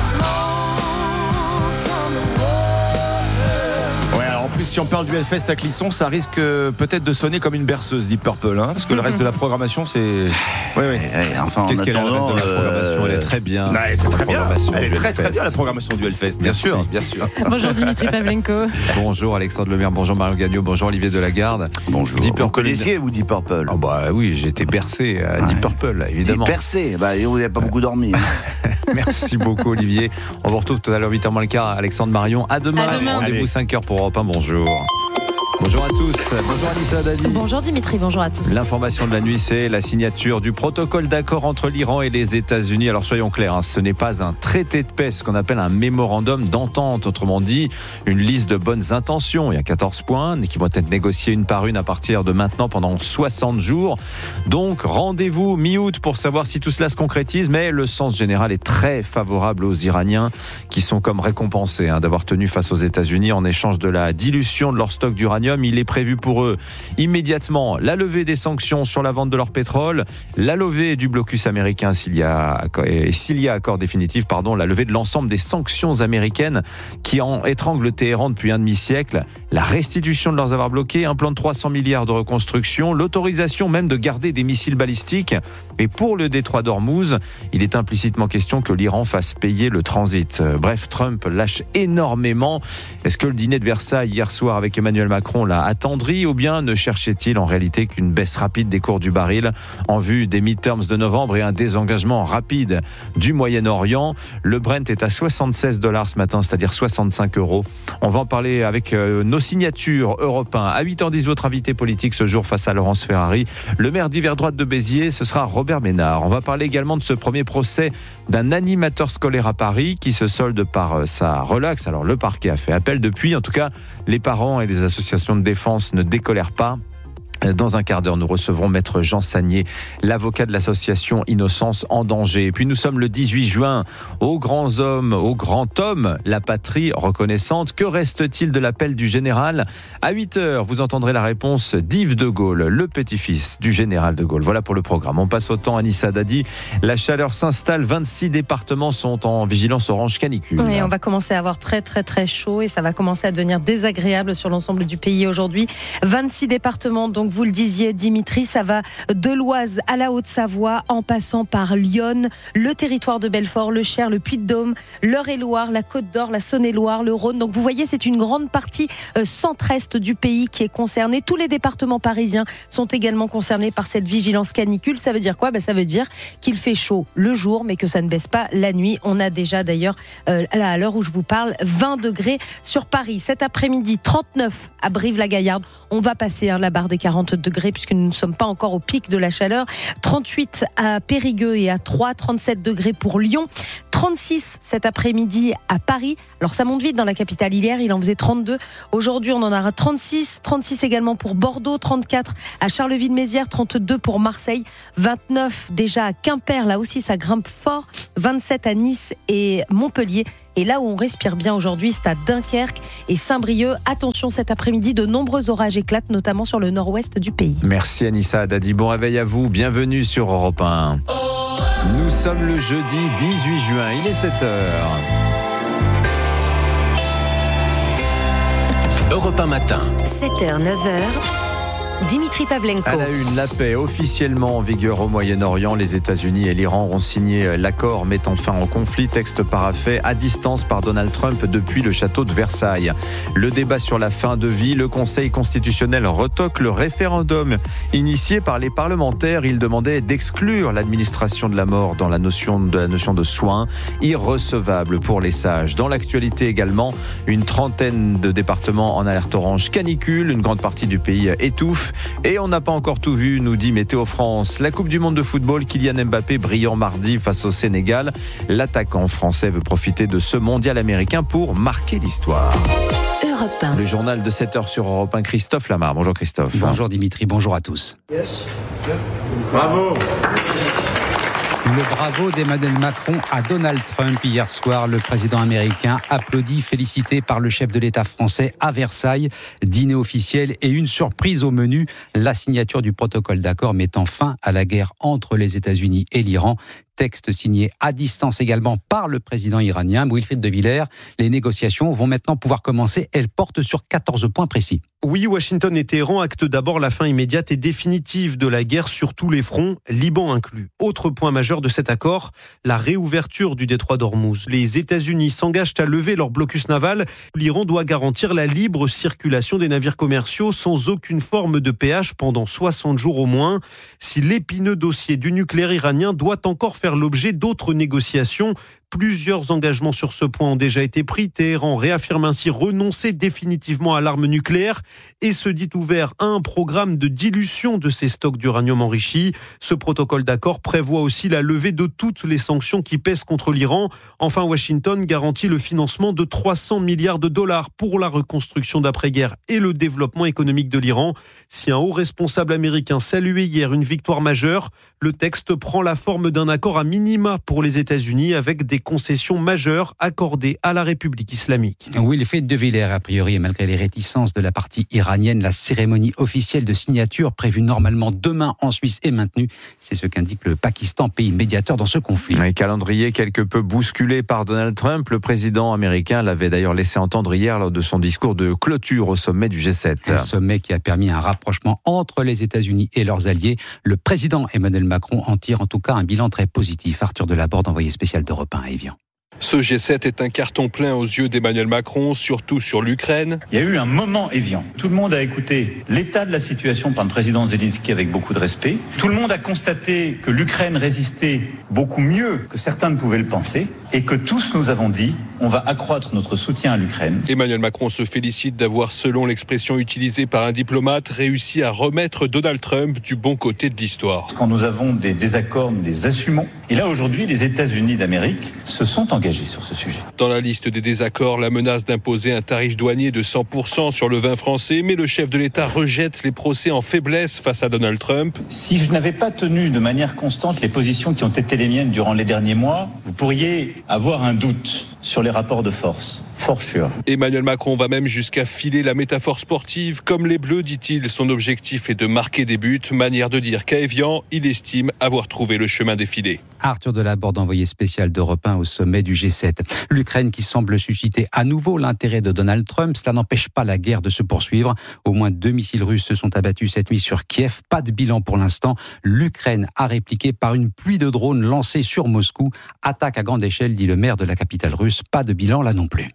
Si on parle du Hellfest à Clisson, ça risque peut-être de sonner comme une berceuse Deep Purple, hein, parce que le reste de la programmation, c'est... Oui. Enfin, qu'est-ce qu'elle a, le reste de la programmation ? Elle est très bien. Non, elle est très bien. Elle est très bien, la programmation du Hellfest, bien sûr. Bonjour Dimitri Pavlenko. Bonjour Alexandre Lemaire, bonjour Marion Gagnon, bonjour Olivier Delagarde. Bonjour. Vous connaissiez, vous, Deep Purple ? Oui, j'étais bercé à Deep Purple, évidemment. Bercé, vous n'avez pas beaucoup dormi. Merci beaucoup Olivier. On vous retrouve tout à l'heure 8h moins le quart, Alexandre, Marion. À demain. Rendez-vous 5h pour Europe 1. Bonjour. Bonjour à tous, bonjour Anissa Dadi. Bonjour Dimitri, bonjour à tous. L'information de la nuit, c'est la signature du protocole d'accord entre l'Iran et les États-Unis. Alors soyons clairs, ce n'est pas un traité de paix, ce qu'on appelle un mémorandum d'entente. Autrement dit, une liste de bonnes intentions. Il y a 14 points qui vont être négociés une par une à partir de maintenant pendant 60 jours. Donc rendez-vous mi-août pour savoir si tout cela se concrétise. Mais le sens général est très favorable aux Iraniens qui sont comme récompensés d'avoir tenu face aux États-Unis en échange de la dilution de leur stock d'uranium. Il est prévu pour eux immédiatement la levée des sanctions sur la vente de leur pétrole, la levée du blocus américain s'il y a accord définitif, la levée de l'ensemble des sanctions américaines qui étranglent Téhéran depuis un demi-siècle, la restitution de leurs avoirs bloqués, un plan de 300 milliards de reconstruction, l'autorisation même de garder des missiles balistiques. Et pour le détroit d'Ormuz, il est implicitement question que l'Iran fasse payer le transit. Bref, Trump lâche énormément. Est-ce que le dîner de Versailles hier soir avec Emmanuel Macron l'a attendri ou bien ne cherchait-il en réalité qu'une baisse rapide des cours du baril en vue des midterms de novembre et un désengagement rapide du Moyen-Orient? Le Brent est à $76 ce matin, c'est-à-dire 65 €. On va en parler avec nos signatures Europe 1. À 8h10, votre invité politique ce jour face à Laurence Ferrari. Le maire d'hiver droite de Béziers, ce sera Robert Ménard. On va parler également de ce premier procès d'un animateur scolaire à Paris qui se solde par sa relaxe. Alors le parquet a fait appel depuis. En tout cas, les parents et les associations de défense ne décolèrent pas. Dans un quart d'heure, nous recevrons Maître Jean Sagnier, l'avocat de l'association Innocence en danger. Et puis nous sommes le 18 juin. Aux grands hommes, aux grands hommes, la patrie reconnaissante. Que reste-t-il de l'appel du général ? À 8h, vous entendrez la réponse d'Yves de Gaulle, le petit-fils du général de Gaulle. Voilà pour le programme. On passe au temps, Anissa Dadi. La chaleur s'installe. 26 départements sont en vigilance orange canicule. Et on va commencer à avoir très très très chaud et ça va commencer à devenir désagréable sur l'ensemble du pays aujourd'hui. 26 départements, donc vous le disiez Dimitri, ça va de l'Oise à la Haute-Savoie en passant par Lyon, le territoire de Belfort, le Cher, le Puy-de-Dôme, l'Eure-et-Loire, la Côte-d'Or, la Saône-et-Loire, le Rhône. Donc vous voyez, c'est une grande partie centre-est du pays qui est concernée. Tous les départements parisiens sont également concernés par cette vigilance canicule. Ça veut dire quoi ? Ça veut dire qu'il fait chaud le jour mais que ça ne baisse pas la nuit. On a déjà d'ailleurs, à l'heure où je vous parle, 20 degrés sur Paris. Cet après-midi, 39 à Brive-la-Gaillarde. On va passer la barre des 40 40 degrés puisque nous ne sommes pas encore au pic de la chaleur. 38 à Périgueux et à Troyes, 37 degrés pour Lyon, 36 cet après-midi à Paris. Alors ça monte vite dans la capitale. Hier, il en faisait 32. Aujourd'hui, on en aura 36. 36 également pour Bordeaux, 34 à Charleville-Mézières, 32 pour Marseille, 29 déjà à Quimper. Là aussi, ça grimpe fort. 27 à Nice et Montpellier. Et là où on respire bien aujourd'hui, c'est à Dunkerque et Saint-Brieuc. Attention, cet après-midi, de nombreux orages éclatent, notamment sur le nord-ouest du pays. Merci Anissa Haddadi. Bon réveil à vous. Bienvenue sur Europe 1. Nous sommes le jeudi 18 juin. Il est 7h. Europe 1 matin. 7h, 9h. Dimitri Pavlenko. À la une, la paix officiellement en vigueur au Moyen-Orient. Les États-Unis et l'Iran ont signé l'accord mettant fin au conflit. Texte paraphé à distance par Donald Trump depuis le château de Versailles. Le débat sur la fin de vie. Le Conseil constitutionnel retoque le référendum initié par les parlementaires. Il demandait d'exclure l'administration de la mort dans la notion de soins, irrecevable pour les sages. Dans l'actualité également, une trentaine de départements en alerte orange canicule. Une grande partie du pays étouffe. Et on n'a pas encore tout vu, nous dit Météo France. La Coupe du Monde de football, Kylian Mbappé brillant mardi face au Sénégal. L'attaquant français veut profiter de ce mondial américain pour marquer l'histoire. Europe 1. Le journal de 7h sur Europe 1, Christophe Lamar. Bonjour Christophe. Bonjour Dimitri, bonjour à tous. Bravo. Le bravo d'Emmanuel Macron à Donald Trump hier soir. Le président américain applaudi, félicité par le chef de l'État français à Versailles. Dîner officiel et une surprise au menu, la signature du protocole d'accord mettant fin à la guerre entre les États-Unis et l'Iran. Texte signé à distance également par le président iranien, Wilfried de Villers. Les négociations vont maintenant pouvoir commencer. Elles portent sur 14 points précis. Oui, Washington et Téhéran actent d'abord la fin immédiate et définitive de la guerre sur tous les fronts, Liban inclus. Autre point majeur de cet accord, la réouverture du détroit d'Ormuz. Les États-Unis s'engagent à lever leur blocus naval. L'Iran doit garantir la libre circulation des navires commerciaux sans aucune forme de péage pendant 60 jours au moins. Si l'épineux dossier du nucléaire iranien doit encore faire l'objet d'autres négociations, plusieurs engagements sur ce point ont déjà été pris. Téhéran réaffirme ainsi renoncer définitivement à l'arme nucléaire et se dit ouvert à un programme de dilution de ses stocks d'uranium enrichi. Ce protocole d'accord prévoit aussi la levée de toutes les sanctions qui pèsent contre l'Iran. Enfin, Washington garantit le financement de 300 milliards de dollars pour la reconstruction d'après-guerre et le développement économique de l'Iran. Si un haut responsable américain saluait hier une victoire majeure, le texte prend la forme d'un accord à minima pour les États-Unis avec des concessions majeures accordées à la République islamique. Wilfried de Villers, a priori, et malgré les réticences de la partie iranienne, la cérémonie officielle de signature prévue normalement demain en Suisse est maintenue. C'est ce qu'indique le Pakistan, pays médiateur dans ce conflit. Un calendrier quelque peu bousculé par Donald Trump. Le président américain l'avait d'ailleurs laissé entendre hier lors de son discours de clôture au sommet du G7. Un sommet qui a permis un rapprochement entre les États-Unis et leurs alliés. Le président Emmanuel Macron en tire en tout cas un bilan très positif. Arthur Delaborde, envoyé spécial d'Europe 1 à Évian. Ce G7 est un carton plein aux yeux d'Emmanuel Macron, surtout sur l'Ukraine. Il y a eu un moment Évian. Tout le monde a écouté l'état de la situation par le président Zelensky avec beaucoup de respect. Tout le monde a constaté que l'Ukraine résistait beaucoup mieux que certains ne pouvaient le penser et que tous nous avons dit on va accroître notre soutien à l'Ukraine. Emmanuel Macron se félicite d'avoir, selon l'expression utilisée par un diplomate, réussi à remettre Donald Trump du bon côté de l'histoire. Quand nous avons des désaccords, nous les assumons. Et là, aujourd'hui, les États-Unis d'Amérique se sont engagés sur ce sujet. Dans la liste des désaccords, la menace d'imposer un tarif douanier de 100% sur le vin français, mais le chef de l'État rejette les procès en faiblesse face à Donald Trump. Si je n'avais pas tenu de manière constante les positions qui ont été les miennes durant les derniers mois, vous pourriez avoir un doute sur les rapports de force. For sure. Emmanuel Macron va même jusqu'à filer la métaphore sportive. Comme les Bleus, dit-il, son objectif est de marquer des buts. Manière de dire qu'à Évian, il estime avoir trouvé le chemin défilé. Arthur Delaborde, envoyé spécial d'Europe 1 au sommet du G7. L'Ukraine qui semble susciter à nouveau l'intérêt de Donald Trump. Cela n'empêche pas la guerre de se poursuivre. Au moins 2 missiles russes se sont abattus cette nuit sur Kiev. Pas de bilan pour l'instant. L'Ukraine a répliqué par une pluie de drones lancés sur Moscou. Attaque à grande échelle, dit le maire de la capitale russe. Pas de bilan là non plus.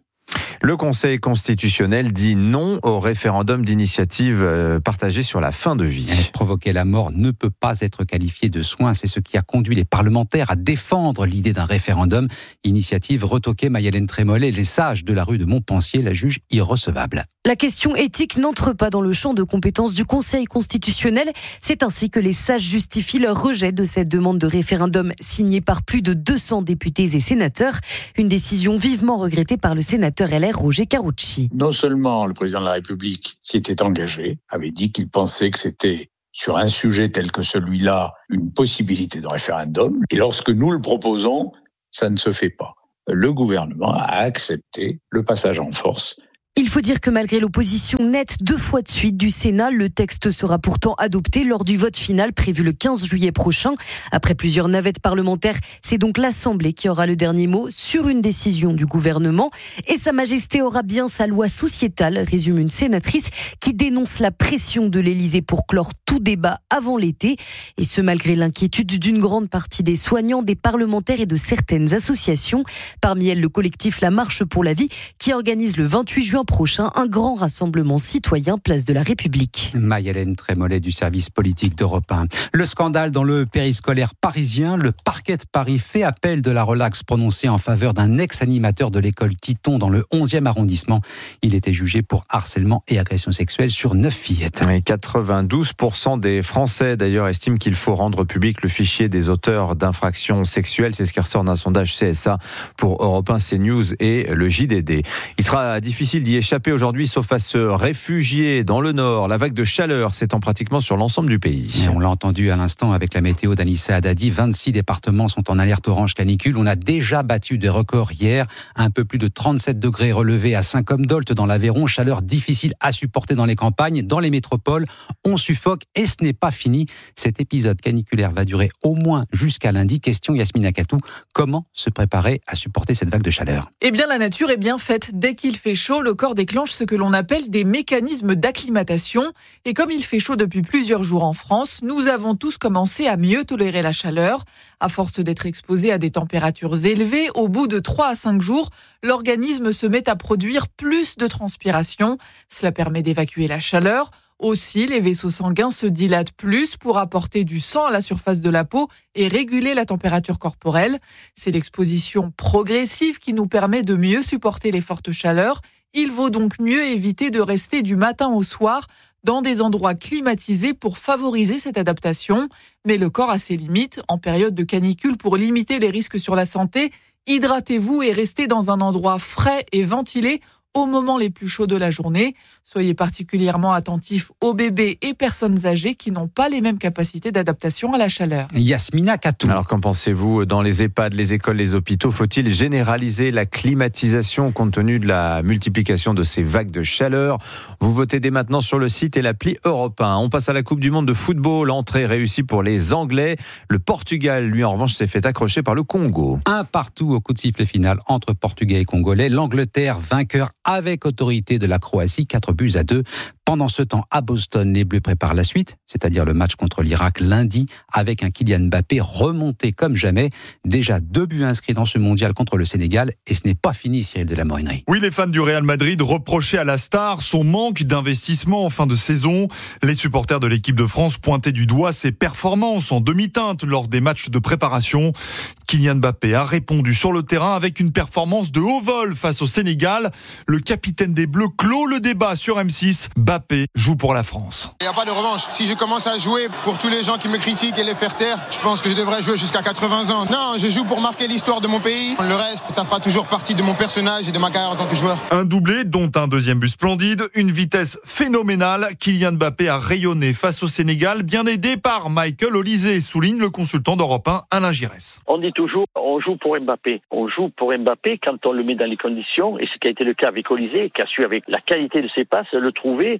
Le Conseil constitutionnel dit non au référendum d'initiative partagée sur la fin de vie. Provoquer la mort ne peut pas être qualifié de soin. C'est ce qui a conduit les parlementaires à défendre l'idée d'un référendum. Initiative retoquée Maï-Hélène Trémollet, les sages de la rue de Montpensier la jugent irrecevable. La question éthique n'entre pas dans le champ de compétences du Conseil constitutionnel. C'est ainsi que les sages justifient leur rejet de cette demande de référendum signée par plus de 200 députés et sénateurs. Une décision vivement regrettée par le sénateur LR Roger Carucci. Non seulement le président de la République s'y était engagé, avait dit qu'il pensait que c'était sur un sujet tel que celui-là une possibilité de référendum, et lorsque nous le proposons, ça ne se fait pas. Le gouvernement a accepté le passage en force. Il faut dire que malgré l'opposition nette 2 fois de suite du Sénat, le texte sera pourtant adopté lors du vote final prévu le 15 juillet prochain. Après plusieurs navettes parlementaires, c'est donc l'Assemblée qui aura le dernier mot sur une décision du gouvernement. Et Sa Majesté aura bien sa loi sociétale, résume une sénatrice qui dénonce la pression de l'Élysée pour clore tout débat avant l'été. Et ce, malgré l'inquiétude d'une grande partie des soignants, des parlementaires et de certaines associations. Parmi elles, le collectif La Marche pour la Vie qui organise le 28 juin prochain un grand rassemblement citoyen place de la République. Maï-Hélène Trémollet du service politique d'Europe 1. Le scandale dans le périscolaire parisien, le parquet de Paris fait appel de la relaxe prononcée en faveur d'un ex-animateur de l'école Titon dans le 11e arrondissement. Il était jugé pour harcèlement et agression sexuelle sur 9 fillettes. Et 92% des Français d'ailleurs estiment qu'il faut rendre public le fichier des auteurs d'infractions sexuelles. C'est ce qui ressort d'un sondage CSA pour Europe 1, CNews et le JDD. Il sera difficile d'y échapper aujourd'hui, sauf à se réfugier dans le nord. La vague de chaleur s'étend pratiquement sur l'ensemble du pays. Et on l'a entendu à l'instant avec la météo d'Anissa Haddadi. 26 départements sont en alerte orange canicule. On a déjà battu des records hier. Un peu plus de 37 degrés relevés à Saint-Côme-d'Olt dans l'Aveyron. Chaleur difficile à supporter dans les campagnes, dans les métropoles. On suffoque et ce n'est pas fini. Cet épisode caniculaire va durer au moins jusqu'à lundi. Question Yasmina Katou. Comment se préparer à supporter cette vague de chaleur ? Eh bien, la nature est bien faite. Dès qu'il fait chaud, le corps déclenche ce que l'on appelle des mécanismes d'acclimatation. Et comme il fait chaud depuis plusieurs jours en France, nous avons tous commencé à mieux tolérer la chaleur. À force d'être exposés à des températures élevées, au bout de 3 à 5 jours, l'organisme se met à produire plus de transpiration. Cela permet d'évacuer la chaleur. Aussi, les vaisseaux sanguins se dilatent plus pour apporter du sang à la surface de la peau et réguler la température corporelle. C'est l'exposition progressive qui nous permet de mieux supporter les fortes chaleurs. Il vaut donc mieux éviter de rester du matin au soir dans des endroits climatisés pour favoriser cette adaptation. Mais le corps a ses limites. En période de canicule, pour limiter les risques sur la santé, hydratez-vous et restez dans un endroit frais et ventilé au moment les plus chauds de la journée. Soyez particulièrement attentifs aux bébés et personnes âgées qui n'ont pas les mêmes capacités d'adaptation à la chaleur. Yasmina Katou. Alors qu'en pensez-vous dans les EHPAD, les écoles, les hôpitaux ? Faut-il généraliser la climatisation compte tenu de la multiplication de ces vagues de chaleur ? Vous votez dès maintenant sur le site et l'appli Europe 1. On passe à la Coupe du Monde de football. Entrée réussie pour les Anglais. Le Portugal, lui, en revanche, s'est fait accrocher par le Congo. 1-1 au coup de sifflet final entre Portugais et Congolais. L'Angleterre, vainqueur avec autorité de la Croatie, 4-2. Pendant ce temps, à Boston, les Bleus préparent la suite, c'est-à-dire le match contre l'Irak lundi, avec un Kylian Mbappé remonté comme jamais. Déjà 2 buts inscrits dans ce mondial contre le Sénégal, et ce n'est pas fini, Cyril de la Morinerie. Oui, les fans du Real Madrid reprochaient à la star son manque d'investissement en fin de saison. Les supporters de l'équipe de France pointaient du doigt ses performances en demi-teinte lors des matchs de préparation. Kylian Mbappé a répondu sur le terrain avec une performance de haut vol face au Sénégal. Le capitaine des Bleus clôt le débat sur M6. Mbappé joue pour la France. Il n'y a pas de revanche. Si je commence à jouer pour tous les gens qui me critiquent et les faire taire, je pense que je devrais jouer jusqu'à 80 ans. Non, je joue pour marquer l'histoire de mon pays. Le reste, ça fera toujours partie de mon personnage et de ma carrière en tant que joueur. Un doublé, dont un deuxième but splendide, une vitesse phénoménale. Kylian Mbappé a rayonné face au Sénégal, bien aidé par Michael Olysée, souligne le consultant d'Europe 1, Alain Giresse. On dit toujours, on joue pour Mbappé. On joue pour Mbappé quand on le met dans les conditions, et ce qui a été le cas avec Olysée, qui a su, avec la qualité de ses passes, le trouver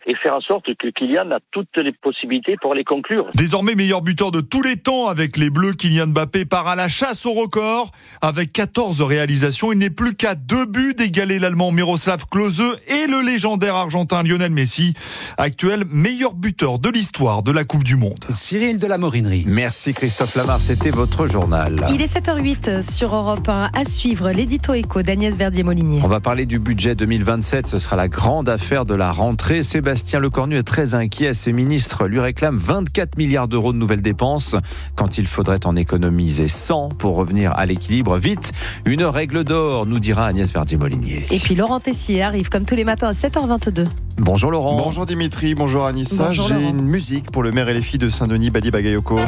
et faire en sorte que Kylian a toutes les possibilités pour les conclure. Désormais meilleur buteur de tous les temps avec les Bleus, Kylian Mbappé part à la chasse au record. Avec 14 réalisations, il n'est plus qu'à 2 buts d'égaler l'Allemand Miroslav Klose et le légendaire Argentin Lionel Messi, actuel meilleur buteur de l'histoire de la Coupe du Monde. Cyril de la Morinerie. Merci Christophe Lamar, c'était votre journal. Il est 7h08 sur Europe 1. À suivre l'édito éco d'Agnès Verdier-Molinier. On va parler du budget 2027, ce sera la grande affaire de la rentrée. Sébastien Lecornu est très inquiet. Ses ministres lui réclament 24 milliards d'euros de nouvelles dépenses quand il faudrait en économiser 100 pour revenir à l'équilibre. Vite, une règle d'or, nous dira Agnès Verdier-Molinier. Et puis Laurent Tessier arrive comme tous les matins à 7h22. Bonjour Laurent. Bonjour Dimitri, bonjour Anissa. Bonjour, J'ai Laurent. une musique pour le maire et les filles de Saint-Denis, Bali Bagayoko.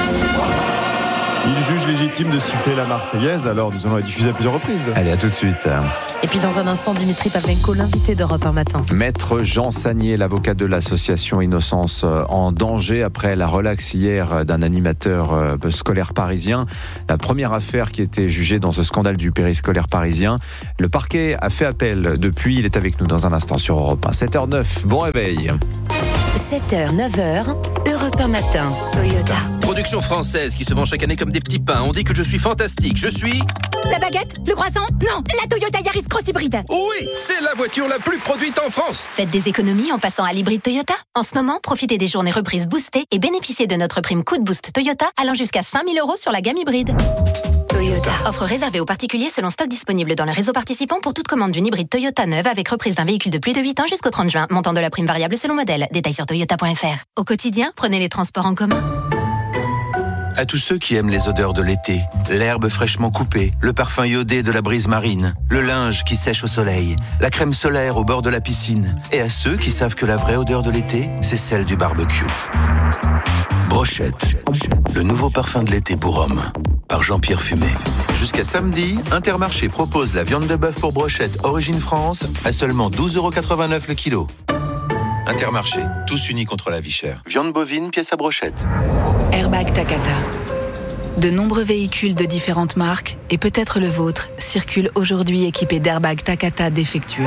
Il juge légitime de siffler la Marseillaise, alors nous allons la diffuser à plusieurs reprises. Allez, à tout de suite. Et puis dans un instant, Dimitri Pavlenko, l'invité d'Europe 1 matin. Maître Jean Sagnier, l'avocat de l'association Innocence en danger après la relaxe hier d'un animateur scolaire parisien. La première affaire qui était jugée dans ce scandale du périscolaire parisien. Le parquet a fait appel depuis. Il est avec nous dans un instant sur Europe 1. 7h09, bon réveil. 7h, 9h, Europe 1 matin. Toyota. Production française qui se vend chaque année comme des petits pains. On dit que je suis fantastique. Je suis... La baguette? Le croissant? Non, la Toyota Yaris Cross Hybride. Oui, c'est la voiture la plus produite en France. Faites des économies en passant à l'hybride Toyota. En ce moment, profitez des journées reprises boostées et bénéficiez de notre prime Coup de Boost Toyota allant jusqu'à 5 000 € sur la gamme hybride. Toyota. Offre réservée aux particuliers selon stock disponible dans le réseau participant pour toute commande d'une hybride Toyota neuve avec reprise d'un véhicule de plus de 8 ans jusqu'au 30 juin. Montant de la prime variable selon modèle. Détails sur toyota.fr. Au quotidien, prenez les transports en commun. À tous ceux qui aiment les odeurs de l'été, l'herbe fraîchement coupée, le parfum iodé de la brise marine, le linge qui sèche au soleil, la crème solaire au bord de la piscine, et à ceux qui savent que la vraie odeur de l'été, c'est celle du barbecue. Brochette, le nouveau parfum de l'été pour hommes, par Jean-Pierre Fumé. Jusqu'à samedi, Intermarché propose la viande de bœuf pour brochette Origine France à seulement 12,89 € le kilo. Intermarché, tous unis contre la vie chère. Viande bovine, pièce à brochette. Airbag Takata. De nombreux véhicules de différentes marques, et peut-être le vôtre, circulent aujourd'hui équipés d'airbags Takata défectueux.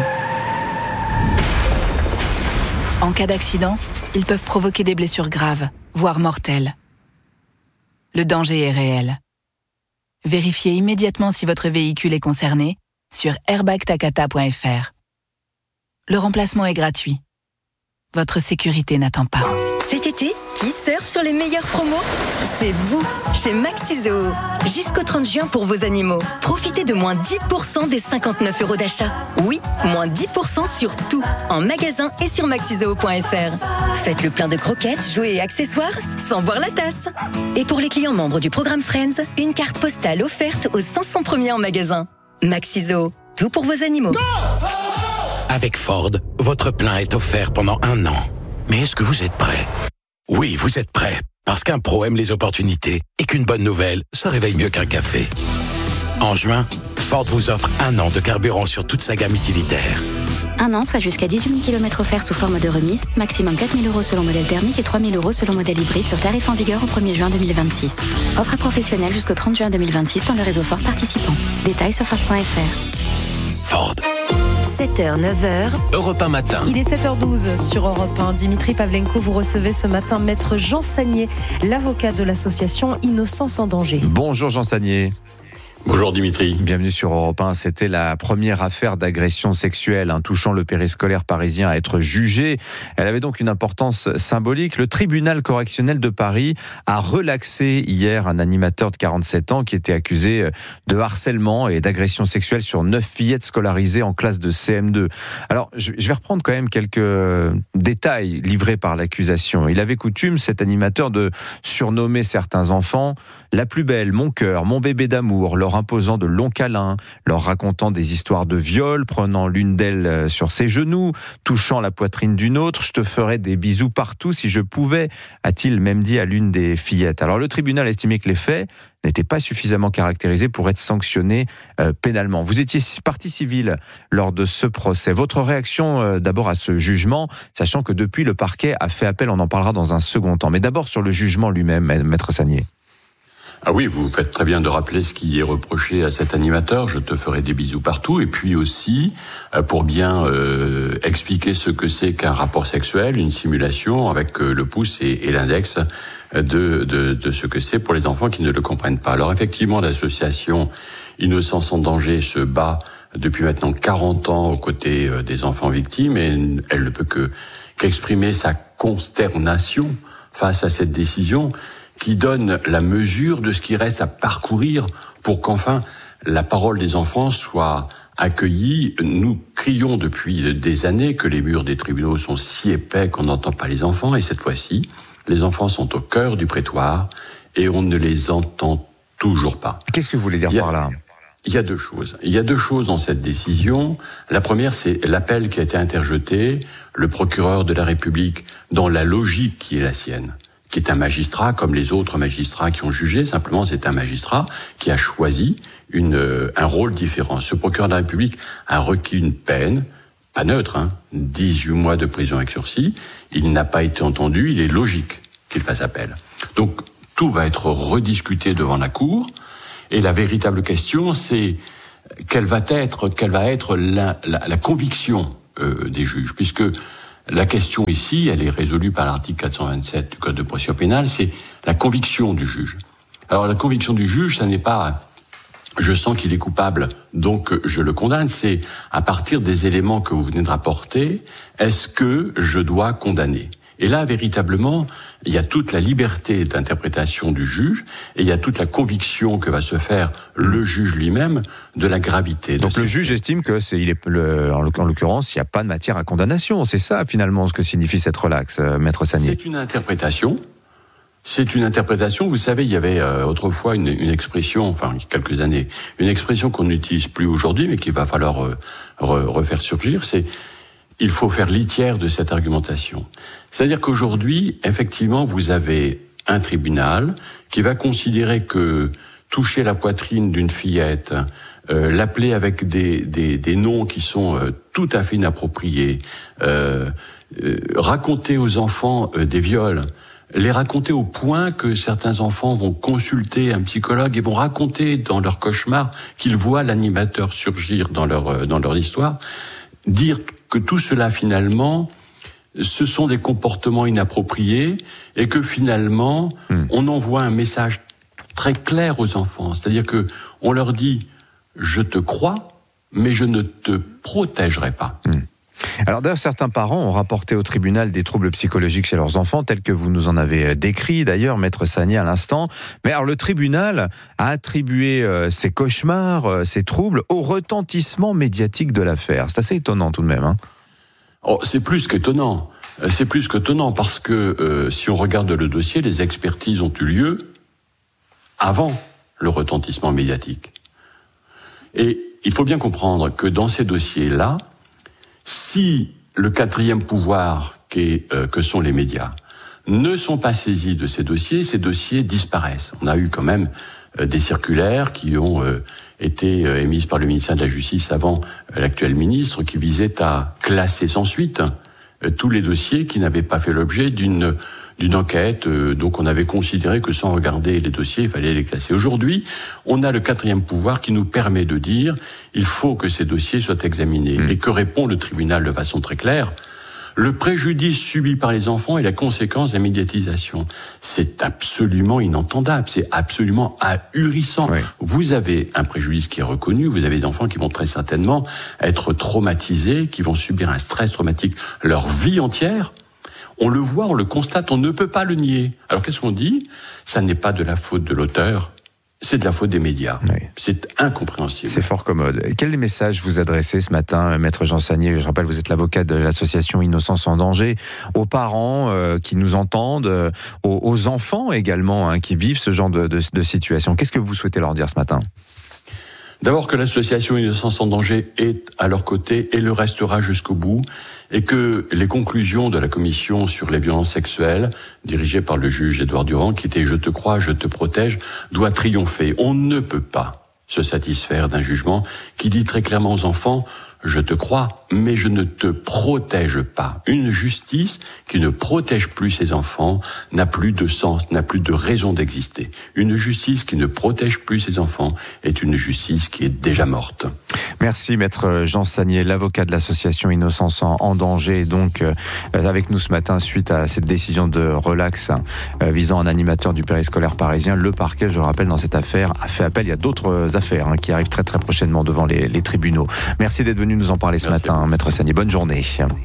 En cas d'accident, ils peuvent provoquer des blessures graves, voire mortelles. Le danger est réel. Vérifiez immédiatement si votre véhicule est concerné sur airbagtakata.fr. Le remplacement est gratuit. Votre sécurité n'attend pas. Cet été, qui surfe sur les meilleures promos? C'est vous, chez Maxizo. Jusqu'au 30 juin pour vos animaux. Profitez de moins 10% des 59 € d'achat. Oui, moins 10% sur tout, en magasin et sur maxizo.fr. Faites le plein de croquettes, jouets et accessoires, sans boire la tasse. Et pour les clients membres du programme Friends, une carte postale offerte aux 500 premiers en magasin. Maxizo, tout pour vos animaux. Avec Ford, votre plein est offert pendant 1 an. Mais est-ce que vous êtes prêt? Oui, vous êtes prêt. Parce qu'un pro aime les opportunités et qu'une bonne nouvelle, ça réveille mieux qu'un café. En juin, Ford vous offre 1 an de carburant sur toute sa gamme utilitaire. 1 an, soit jusqu'à 18 000 km offerts sous forme de remise, maximum 4 000 € selon modèle thermique et 3 000 € selon modèle hybride sur tarif en vigueur au 1er juin 2026. Offre à professionnels jusqu'au 30 juin 2026 dans le réseau Ford participant. Détails sur Ford.fr. Ford. 7h, 9h. Europe 1 matin. Il est 7h12 sur Europe 1. Dimitri Pavlenko, vous recevez ce matin Maître Jean Sagnier, l'avocat de l'association Innocence en danger. Bonjour Jean Sagnier. Bonjour Dimitri. Bienvenue sur Europe 1. C'était la première affaire d'agression sexuelle touchant le périscolaire parisien à être jugée. Elle avait donc une importance symbolique. Le tribunal correctionnel de Paris a relaxé hier un animateur de 47 ans qui était accusé de harcèlement et d'agression sexuelle sur 9 fillettes scolarisées en classe de CM2. Alors, je vais reprendre quand même quelques détails livrés par l'accusation. Il avait coutume, cet animateur, de surnommer certains enfants la plus belle, mon cœur, mon bébé d'amour, leur imposant de longs câlins, leur racontant des histoires de viol, prenant l'une d'elles sur ses genoux, touchant la poitrine d'une autre. Je te ferais des bisous partout si je pouvais, a-t-il même dit à l'une des fillettes. Alors le tribunal a estimé que les faits n'étaient pas suffisamment caractérisés pour être sanctionnés pénalement. Vous étiez partie civile lors de ce procès. Votre réaction d'abord à ce jugement, sachant que depuis le parquet a fait appel, on en parlera dans un second temps. Mais d'abord sur le jugement lui-même, Maître Sagnier. Ah oui, vous faites très bien de rappeler ce qui est reproché à cet animateur. Je te ferai des bisous partout. Et puis aussi, pour bien expliquer ce que c'est qu'un rapport sexuel, une simulation avec le pouce et l'index de ce que c'est pour les enfants qui ne le comprennent pas. Alors effectivement, l'association Innocence en danger se bat depuis maintenant 40 ans aux côtés des enfants victimes et elle ne peut qu'exprimer sa consternation face à cette décision qui donne la mesure de ce qui reste à parcourir pour qu'enfin la parole des enfants soit accueillie. Nous crions depuis des années que les murs des tribunaux sont si épais qu'on n'entend pas les enfants, et cette fois-ci, les enfants sont au cœur du prétoire et on ne les entend toujours pas. Qu'est-ce que vous voulez dire par là ? Il y a deux choses. Il y a deux choses dans cette décision. La première, c'est l'appel qui a été interjeté. Le procureur de la République, dans la logique qui est la sienne, qui est un magistrat comme les autres magistrats qui ont jugé, simplement c'est un magistrat qui a choisi un rôle différent. Ce procureur de la République a requis une peine, pas neutre, 18 mois de prison avec sursis. Il n'a pas été entendu, il est logique qu'il fasse appel. Donc tout va être rediscuté devant la Cour, et la véritable question c'est quelle va être la conviction des juges, puisque la question ici, elle est résolue par l'article 427 du Code de procédure pénale, c'est la conviction du juge. Alors la conviction du juge, ça n'est pas « je sens qu'il est coupable, donc je le condamne », c'est à partir des éléments que vous venez de rapporter, est-ce que je dois condamner ? Et là, véritablement, il y a toute la liberté d'interprétation du juge et il y a toute la conviction que va se faire le juge lui-même de la gravité. Donc le juge estime que en l'occurrence, il n'y a pas de matière à condamnation. C'est ça, finalement, ce que signifie cette relaxe, Maître Sagnier. C'est une interprétation. Vous savez, il y avait autrefois une expression, enfin, il y a quelques années, une expression qu'on n'utilise plus aujourd'hui, mais qu'il va falloir refaire surgir, c'est il faut faire litière de cette argumentation. C'est-à-dire qu'aujourd'hui, effectivement, vous avez un tribunal qui va considérer que toucher la poitrine d'une fillette, l'appeler avec des noms qui sont tout à fait inappropriés, raconter aux enfants des viols, les raconter au point que certains enfants vont consulter un psychologue et vont raconter dans leur cauchemar qu'ils voient l'animateur surgir dans leur histoire, dire que tout cela finalement ce sont des comportements inappropriés et que finalement on envoie un message très clair aux enfants, c'est-à-dire que on leur dit je te crois mais je ne te protégerai pas. Alors d'ailleurs, certains parents ont rapporté au tribunal des troubles psychologiques chez leurs enfants, tels que vous nous en avez décrit d'ailleurs, Maître Sagnier, à l'instant. Mais alors le tribunal a attribué ces cauchemars, ces troubles, au retentissement médiatique de l'affaire. C'est assez étonnant tout de même. Oh, c'est plus qu'étonnant. Parce que si on regarde le dossier, les expertises ont eu lieu avant le retentissement médiatique. Et il faut bien comprendre que dans ces dossiers-là, si le quatrième pouvoir que sont les médias ne sont pas saisis de ces dossiers disparaissent. On a eu quand même des circulaires qui ont été émises par le ministère de la Justice avant l'actuel ministre, qui visaient à classer sans suite tous les dossiers qui n'avaient pas fait l'objet d'une enquête. Donc on avait considéré que sans regarder les dossiers, il fallait les classer. Aujourd'hui, on a le quatrième pouvoir qui nous permet de dire il faut que ces dossiers soient examinés. Et que répond le tribunal de façon très claire ? Le préjudice subi par les enfants est la conséquence de la médiatisation. C'est absolument inentendable, c'est absolument ahurissant. Oui. Vous avez un préjudice qui est reconnu, vous avez des enfants qui vont très certainement être traumatisés, qui vont subir un stress traumatique leur vie entière. On le voit, on le constate, on ne peut pas le nier. Alors qu'est-ce qu'on dit ? Ça n'est pas de la faute de l'auteur, c'est de la faute des médias. Oui. C'est incompréhensible. C'est fort commode. Quel message vous adressez ce matin, Maître Jean Sagnier ? Je rappelle, vous êtes l'avocat de l'association Innocence en danger, aux parents qui nous entendent, aux enfants également qui vivent ce genre de situation. Qu'est-ce que vous souhaitez leur dire ce matin ? D'abord que l'association Innocence en danger est à leur côté et le restera jusqu'au bout, et que les conclusions de la commission sur les violences sexuelles, dirigée par le juge Édouard Durand, qui était « Je te crois, je te protège », doit triompher. On ne peut pas se satisfaire d'un jugement qui dit très clairement aux enfants « je te crois, mais je ne te protège pas. Une justice qui ne protège plus ses enfants n'a plus de sens, n'a plus de raison d'exister. Une justice qui ne protège plus ses enfants est une justice qui est déjà morte. Merci Maître Jean Sagnier, l'avocat de l'association Innocence en danger, donc avec nous ce matin suite à cette décision de relax visant un animateur du périscolaire parisien. Le parquet, je le rappelle, dans cette affaire a fait appel. Il y a d'autres affaires qui arrivent très très prochainement devant les tribunaux. Merci d'être venu nous en parler ce matin, Maître Sagnier. Bonne journée.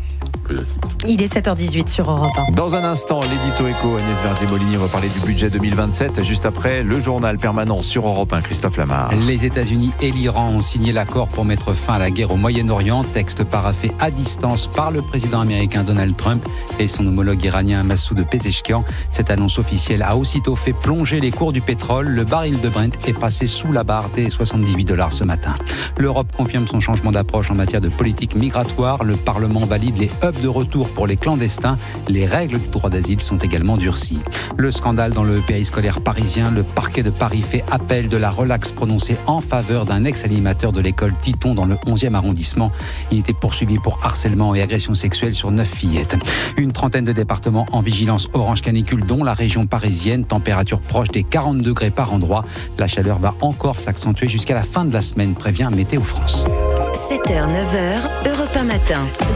Il est 7h18 sur Europe 1. Dans un instant, l'édito éco, Agnès Verdier-Molinier, on va parler du budget 2027. Juste après, le journal permanent sur Europe 1, Christophe Lamar. Les États-Unis et l'Iran ont signé l'accord pour mettre fin à la guerre au Moyen-Orient. Texte paraphé à distance par le président américain Donald Trump et son homologue iranien Massoud Pezeshkian. Cette annonce officielle a aussitôt fait plonger les cours du pétrole. Le baril de Brent est passé sous la barre des $78 ce matin. L'Europe confirme son changement d'approche en matière de politique migratoire. Le Parlement valide les hubs de retour pour les clandestins. Les règles du droit d'asile sont également durcies. Le scandale dans le périscolaire parisien. Le parquet de Paris fait appel de la relaxe prononcée en faveur d'un ex-animateur de l'école Titon dans le 11e arrondissement. Il était poursuivi pour harcèlement et agression sexuelle sur 9 fillettes. Une trentaine de départements en vigilance orange canicule, dont la région parisienne. Température proche des 40 degrés par endroit. La chaleur va encore s'accentuer jusqu'à la fin de la semaine, prévient Météo France. 7h, 9h, Europe 1 matin.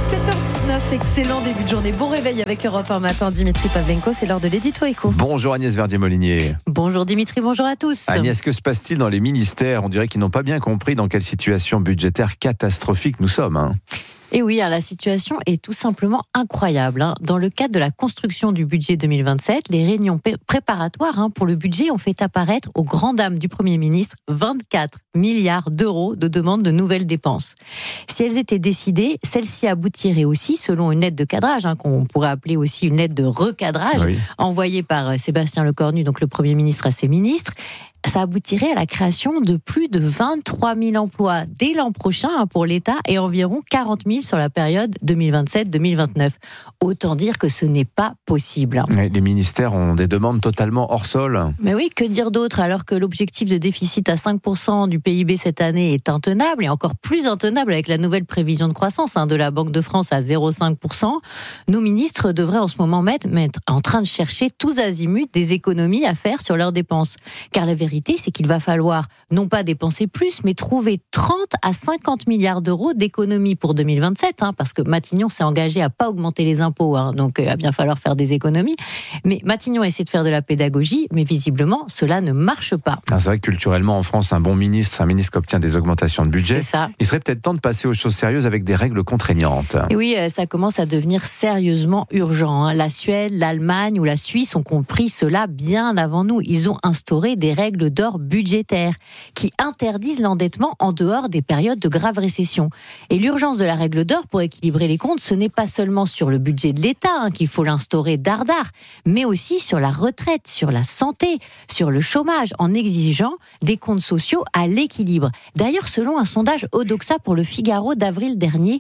7h19, excellent début de journée. Bon réveil avec Europe 1 matin. Dimitri Pavlenko, c'est l'heure de l'édito éco. Bonjour Agnès Verdier-Molinier. Bonjour Dimitri, bonjour à tous. Agnès, que se passe-t-il dans les ministères ? On dirait qu'ils n'ont pas bien compris dans quelle situation budgétaire catastrophique nous sommes. Et oui, la situation est tout simplement incroyable. Dans le cadre de la construction du budget 2027, les réunions préparatoires pour le budget ont fait apparaître aux grandes dames du Premier ministre 24 milliards d'euros de demandes de nouvelles dépenses. Si elles étaient décidées, celles-ci aboutiraient aussi, selon une lettre de cadrage, qu'on pourrait appeler aussi une lettre de recadrage, envoyée par Sébastien Lecornu, donc le Premier ministre, à ses ministres. Ça aboutirait à la création de plus de 23 000 emplois dès l'an prochain pour l'État et environ 40 000 sur la période 2027-2029. Autant dire que ce n'est pas possible. Les ministères ont des demandes totalement hors sol. Mais oui, que dire d'autre alors que l'objectif de déficit à 5% du PIB cette année est intenable et encore plus intenable avec la nouvelle prévision de croissance de la Banque de France à 0,5%. Nos ministres devraient en ce moment mettre en train de chercher tous azimuts des économies à faire sur leurs dépenses. Car la vérité, c'est qu'il va falloir non pas dépenser plus, mais trouver 30 à 50 milliards d'euros d'économies pour 2027, parce que Matignon s'est engagé à pas augmenter les impôts, donc il va bien falloir faire des économies. Mais Matignon essaie de faire de la pédagogie, mais visiblement, cela ne marche pas. C'est vrai que culturellement, en France, un bon ministre, c'est un ministre qui obtient des augmentations de budget. C'est ça. Il serait peut-être temps de passer aux choses sérieuses avec des règles contraignantes. Et oui, ça commence à devenir sérieusement urgent. La Suède, l'Allemagne ou la Suisse ont compris cela bien avant nous. Ils ont instauré des règles d'or budgétaires qui interdisent l'endettement en dehors des périodes de grave récession. Et l'urgence de la règle d'or pour équilibrer les comptes, ce n'est pas seulement sur le budget de l'État qu'il faut l'instaurer dardard, mais aussi sur la retraite, sur la santé, sur le chômage, en exigeant des comptes sociaux à l'équilibre. D'ailleurs, selon un sondage Odoxa pour le Figaro d'avril dernier,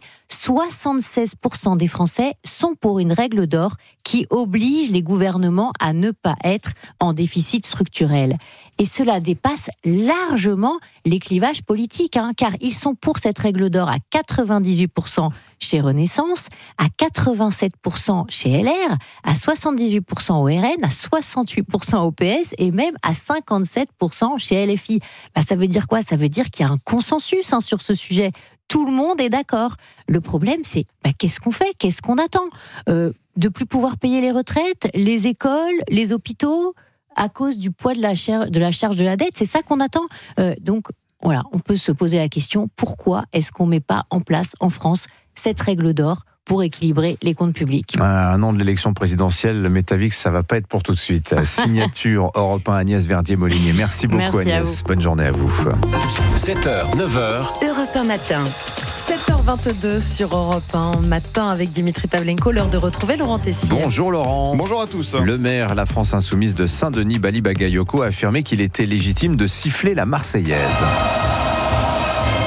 76% des Français sont pour une règle d'or qui oblige les gouvernements à ne pas être en déficit structurel. Et cela dépasse largement les clivages politiques, car ils sont pour cette règle d'or à 98% chez Renaissance, à 87% chez LR, à 78% au RN, à 68% au PS et même à 57% chez LFI. Ça veut dire quoi ? Ça veut dire qu'il y a un consensus sur ce sujet. Tout le monde est d'accord. Le problème, c'est qu'est-ce qu'on fait ? Qu'est-ce qu'on attend ? De plus pouvoir payer les retraites, les écoles, les hôpitaux à cause du poids de la charge de la dette, c'est ça qu'on attend. Donc voilà, on peut se poser la question, pourquoi est-ce qu'on ne met pas en place en France cette règle d'or pour équilibrer les comptes publics? Un an de l'élection présidentielle, le Métavix, ça ne va pas être pour tout de suite. Signature Europe 1, Agnès Verdier-Molinier. Merci beaucoup. Merci Agnès. Bonne journée à vous. 7h, 9h. Europe 1 matin. 7h22 sur Europe 1 matin avec Dimitri Pavlenko. L'heure de retrouver Laurent Tessier. Bonjour Laurent. Bonjour à tous. Le maire, la France insoumise de Saint-Denis, Bali Bagayoko, a affirmé qu'il était légitime de siffler la Marseillaise.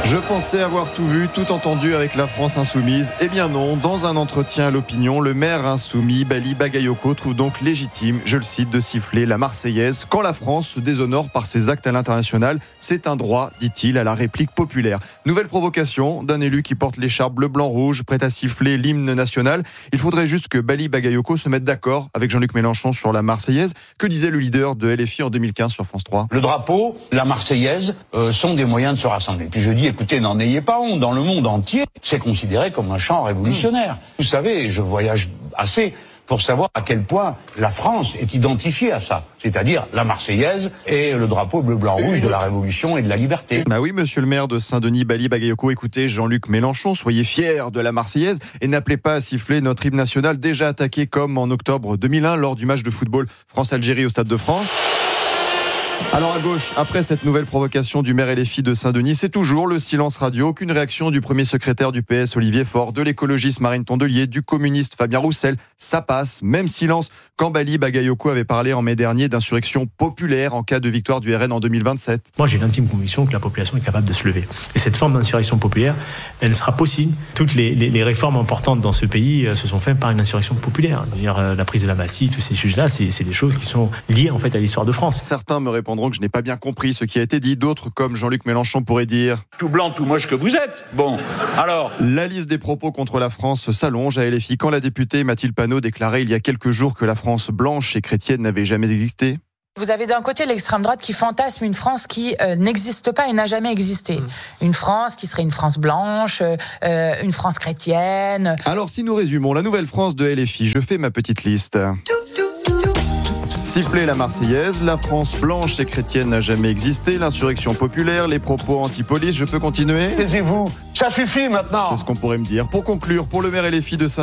Je pensais avoir tout vu, tout entendu avec la France insoumise. Eh bien non, dans un entretien à l'opinion, le maire insoumis Bali Bagayoko trouve donc légitime, je le cite, de siffler la Marseillaise quand la France se déshonore par ses actes à l'international. C'est un droit, dit-il, à la réplique populaire. Nouvelle provocation d'un élu qui porte l'écharpe bleu-blanc-rouge, prêt à siffler l'hymne national. Il faudrait juste que Bali Bagayoko se mette d'accord avec Jean-Luc Mélenchon sur la Marseillaise. Que disait le leader de LFI en 2015 sur France 3 ? Le drapeau, la Marseillaise sont des moyens de se rassembler. Puis je dis, écoutez, n'en ayez pas honte. Dans le monde entier, c'est considéré comme un chant révolutionnaire. Vous savez, je voyage assez pour savoir à quel point la France est identifiée à ça. C'est-à-dire la Marseillaise et le drapeau bleu-blanc-rouge de la Révolution et de la liberté. Bah oui, monsieur le maire de Saint-Denis, Bali Bagayoko, écoutez Jean-Luc Mélenchon, soyez fiers de la Marseillaise et n'appelez pas à siffler notre hymne national déjà attaqué comme en octobre 2001 lors du match de football France-Algérie au Stade de France. Alors à gauche, après cette nouvelle provocation du maire LFI de Saint-Denis, c'est toujours le silence radio. Aucune réaction du premier secrétaire du PS Olivier Faure, de l'écologiste Marine Tondelier, du communiste Fabien Roussel. Ça passe, même silence quand Bali Bagayoko avait parlé en mai dernier d'insurrection populaire en cas de victoire du RN en 2027. Moi j'ai l'intime conviction que la population est capable de se lever. Et cette forme d'insurrection populaire, elle sera possible. Toutes les réformes importantes dans ce pays se sont faites par une insurrection populaire. Je veux dire, la prise de la Bastille, tous ces sujets-là, c'est des choses qui sont liées en fait à l'histoire de France. Certains me répondront que je n'ai pas bien compris ce qui a été dit. D'autres, comme Jean-Luc Mélenchon, pourraient dire tout blanc, tout moche que vous êtes. Bon, alors... La liste des propos contre la France s'allonge à LFI quand la députée Mathilde Panot déclarait il y a quelques jours que la France blanche et chrétienne n'avait jamais existé. Vous avez d'un côté l'extrême droite qui fantasme une France qui n'existe pas et n'a jamais existé. Une France qui serait une France blanche, une France chrétienne. Alors si nous résumons la nouvelle France de LFI, je fais ma petite liste. Siffler la Marseillaise, la France blanche et chrétienne n'a jamais existé, l'insurrection populaire, les propos anti-police, je peux continuer ? Taisez-vous, ça suffit maintenant. C'est ce qu'on pourrait me dire. Pour conclure, pour le maire LFI de Saint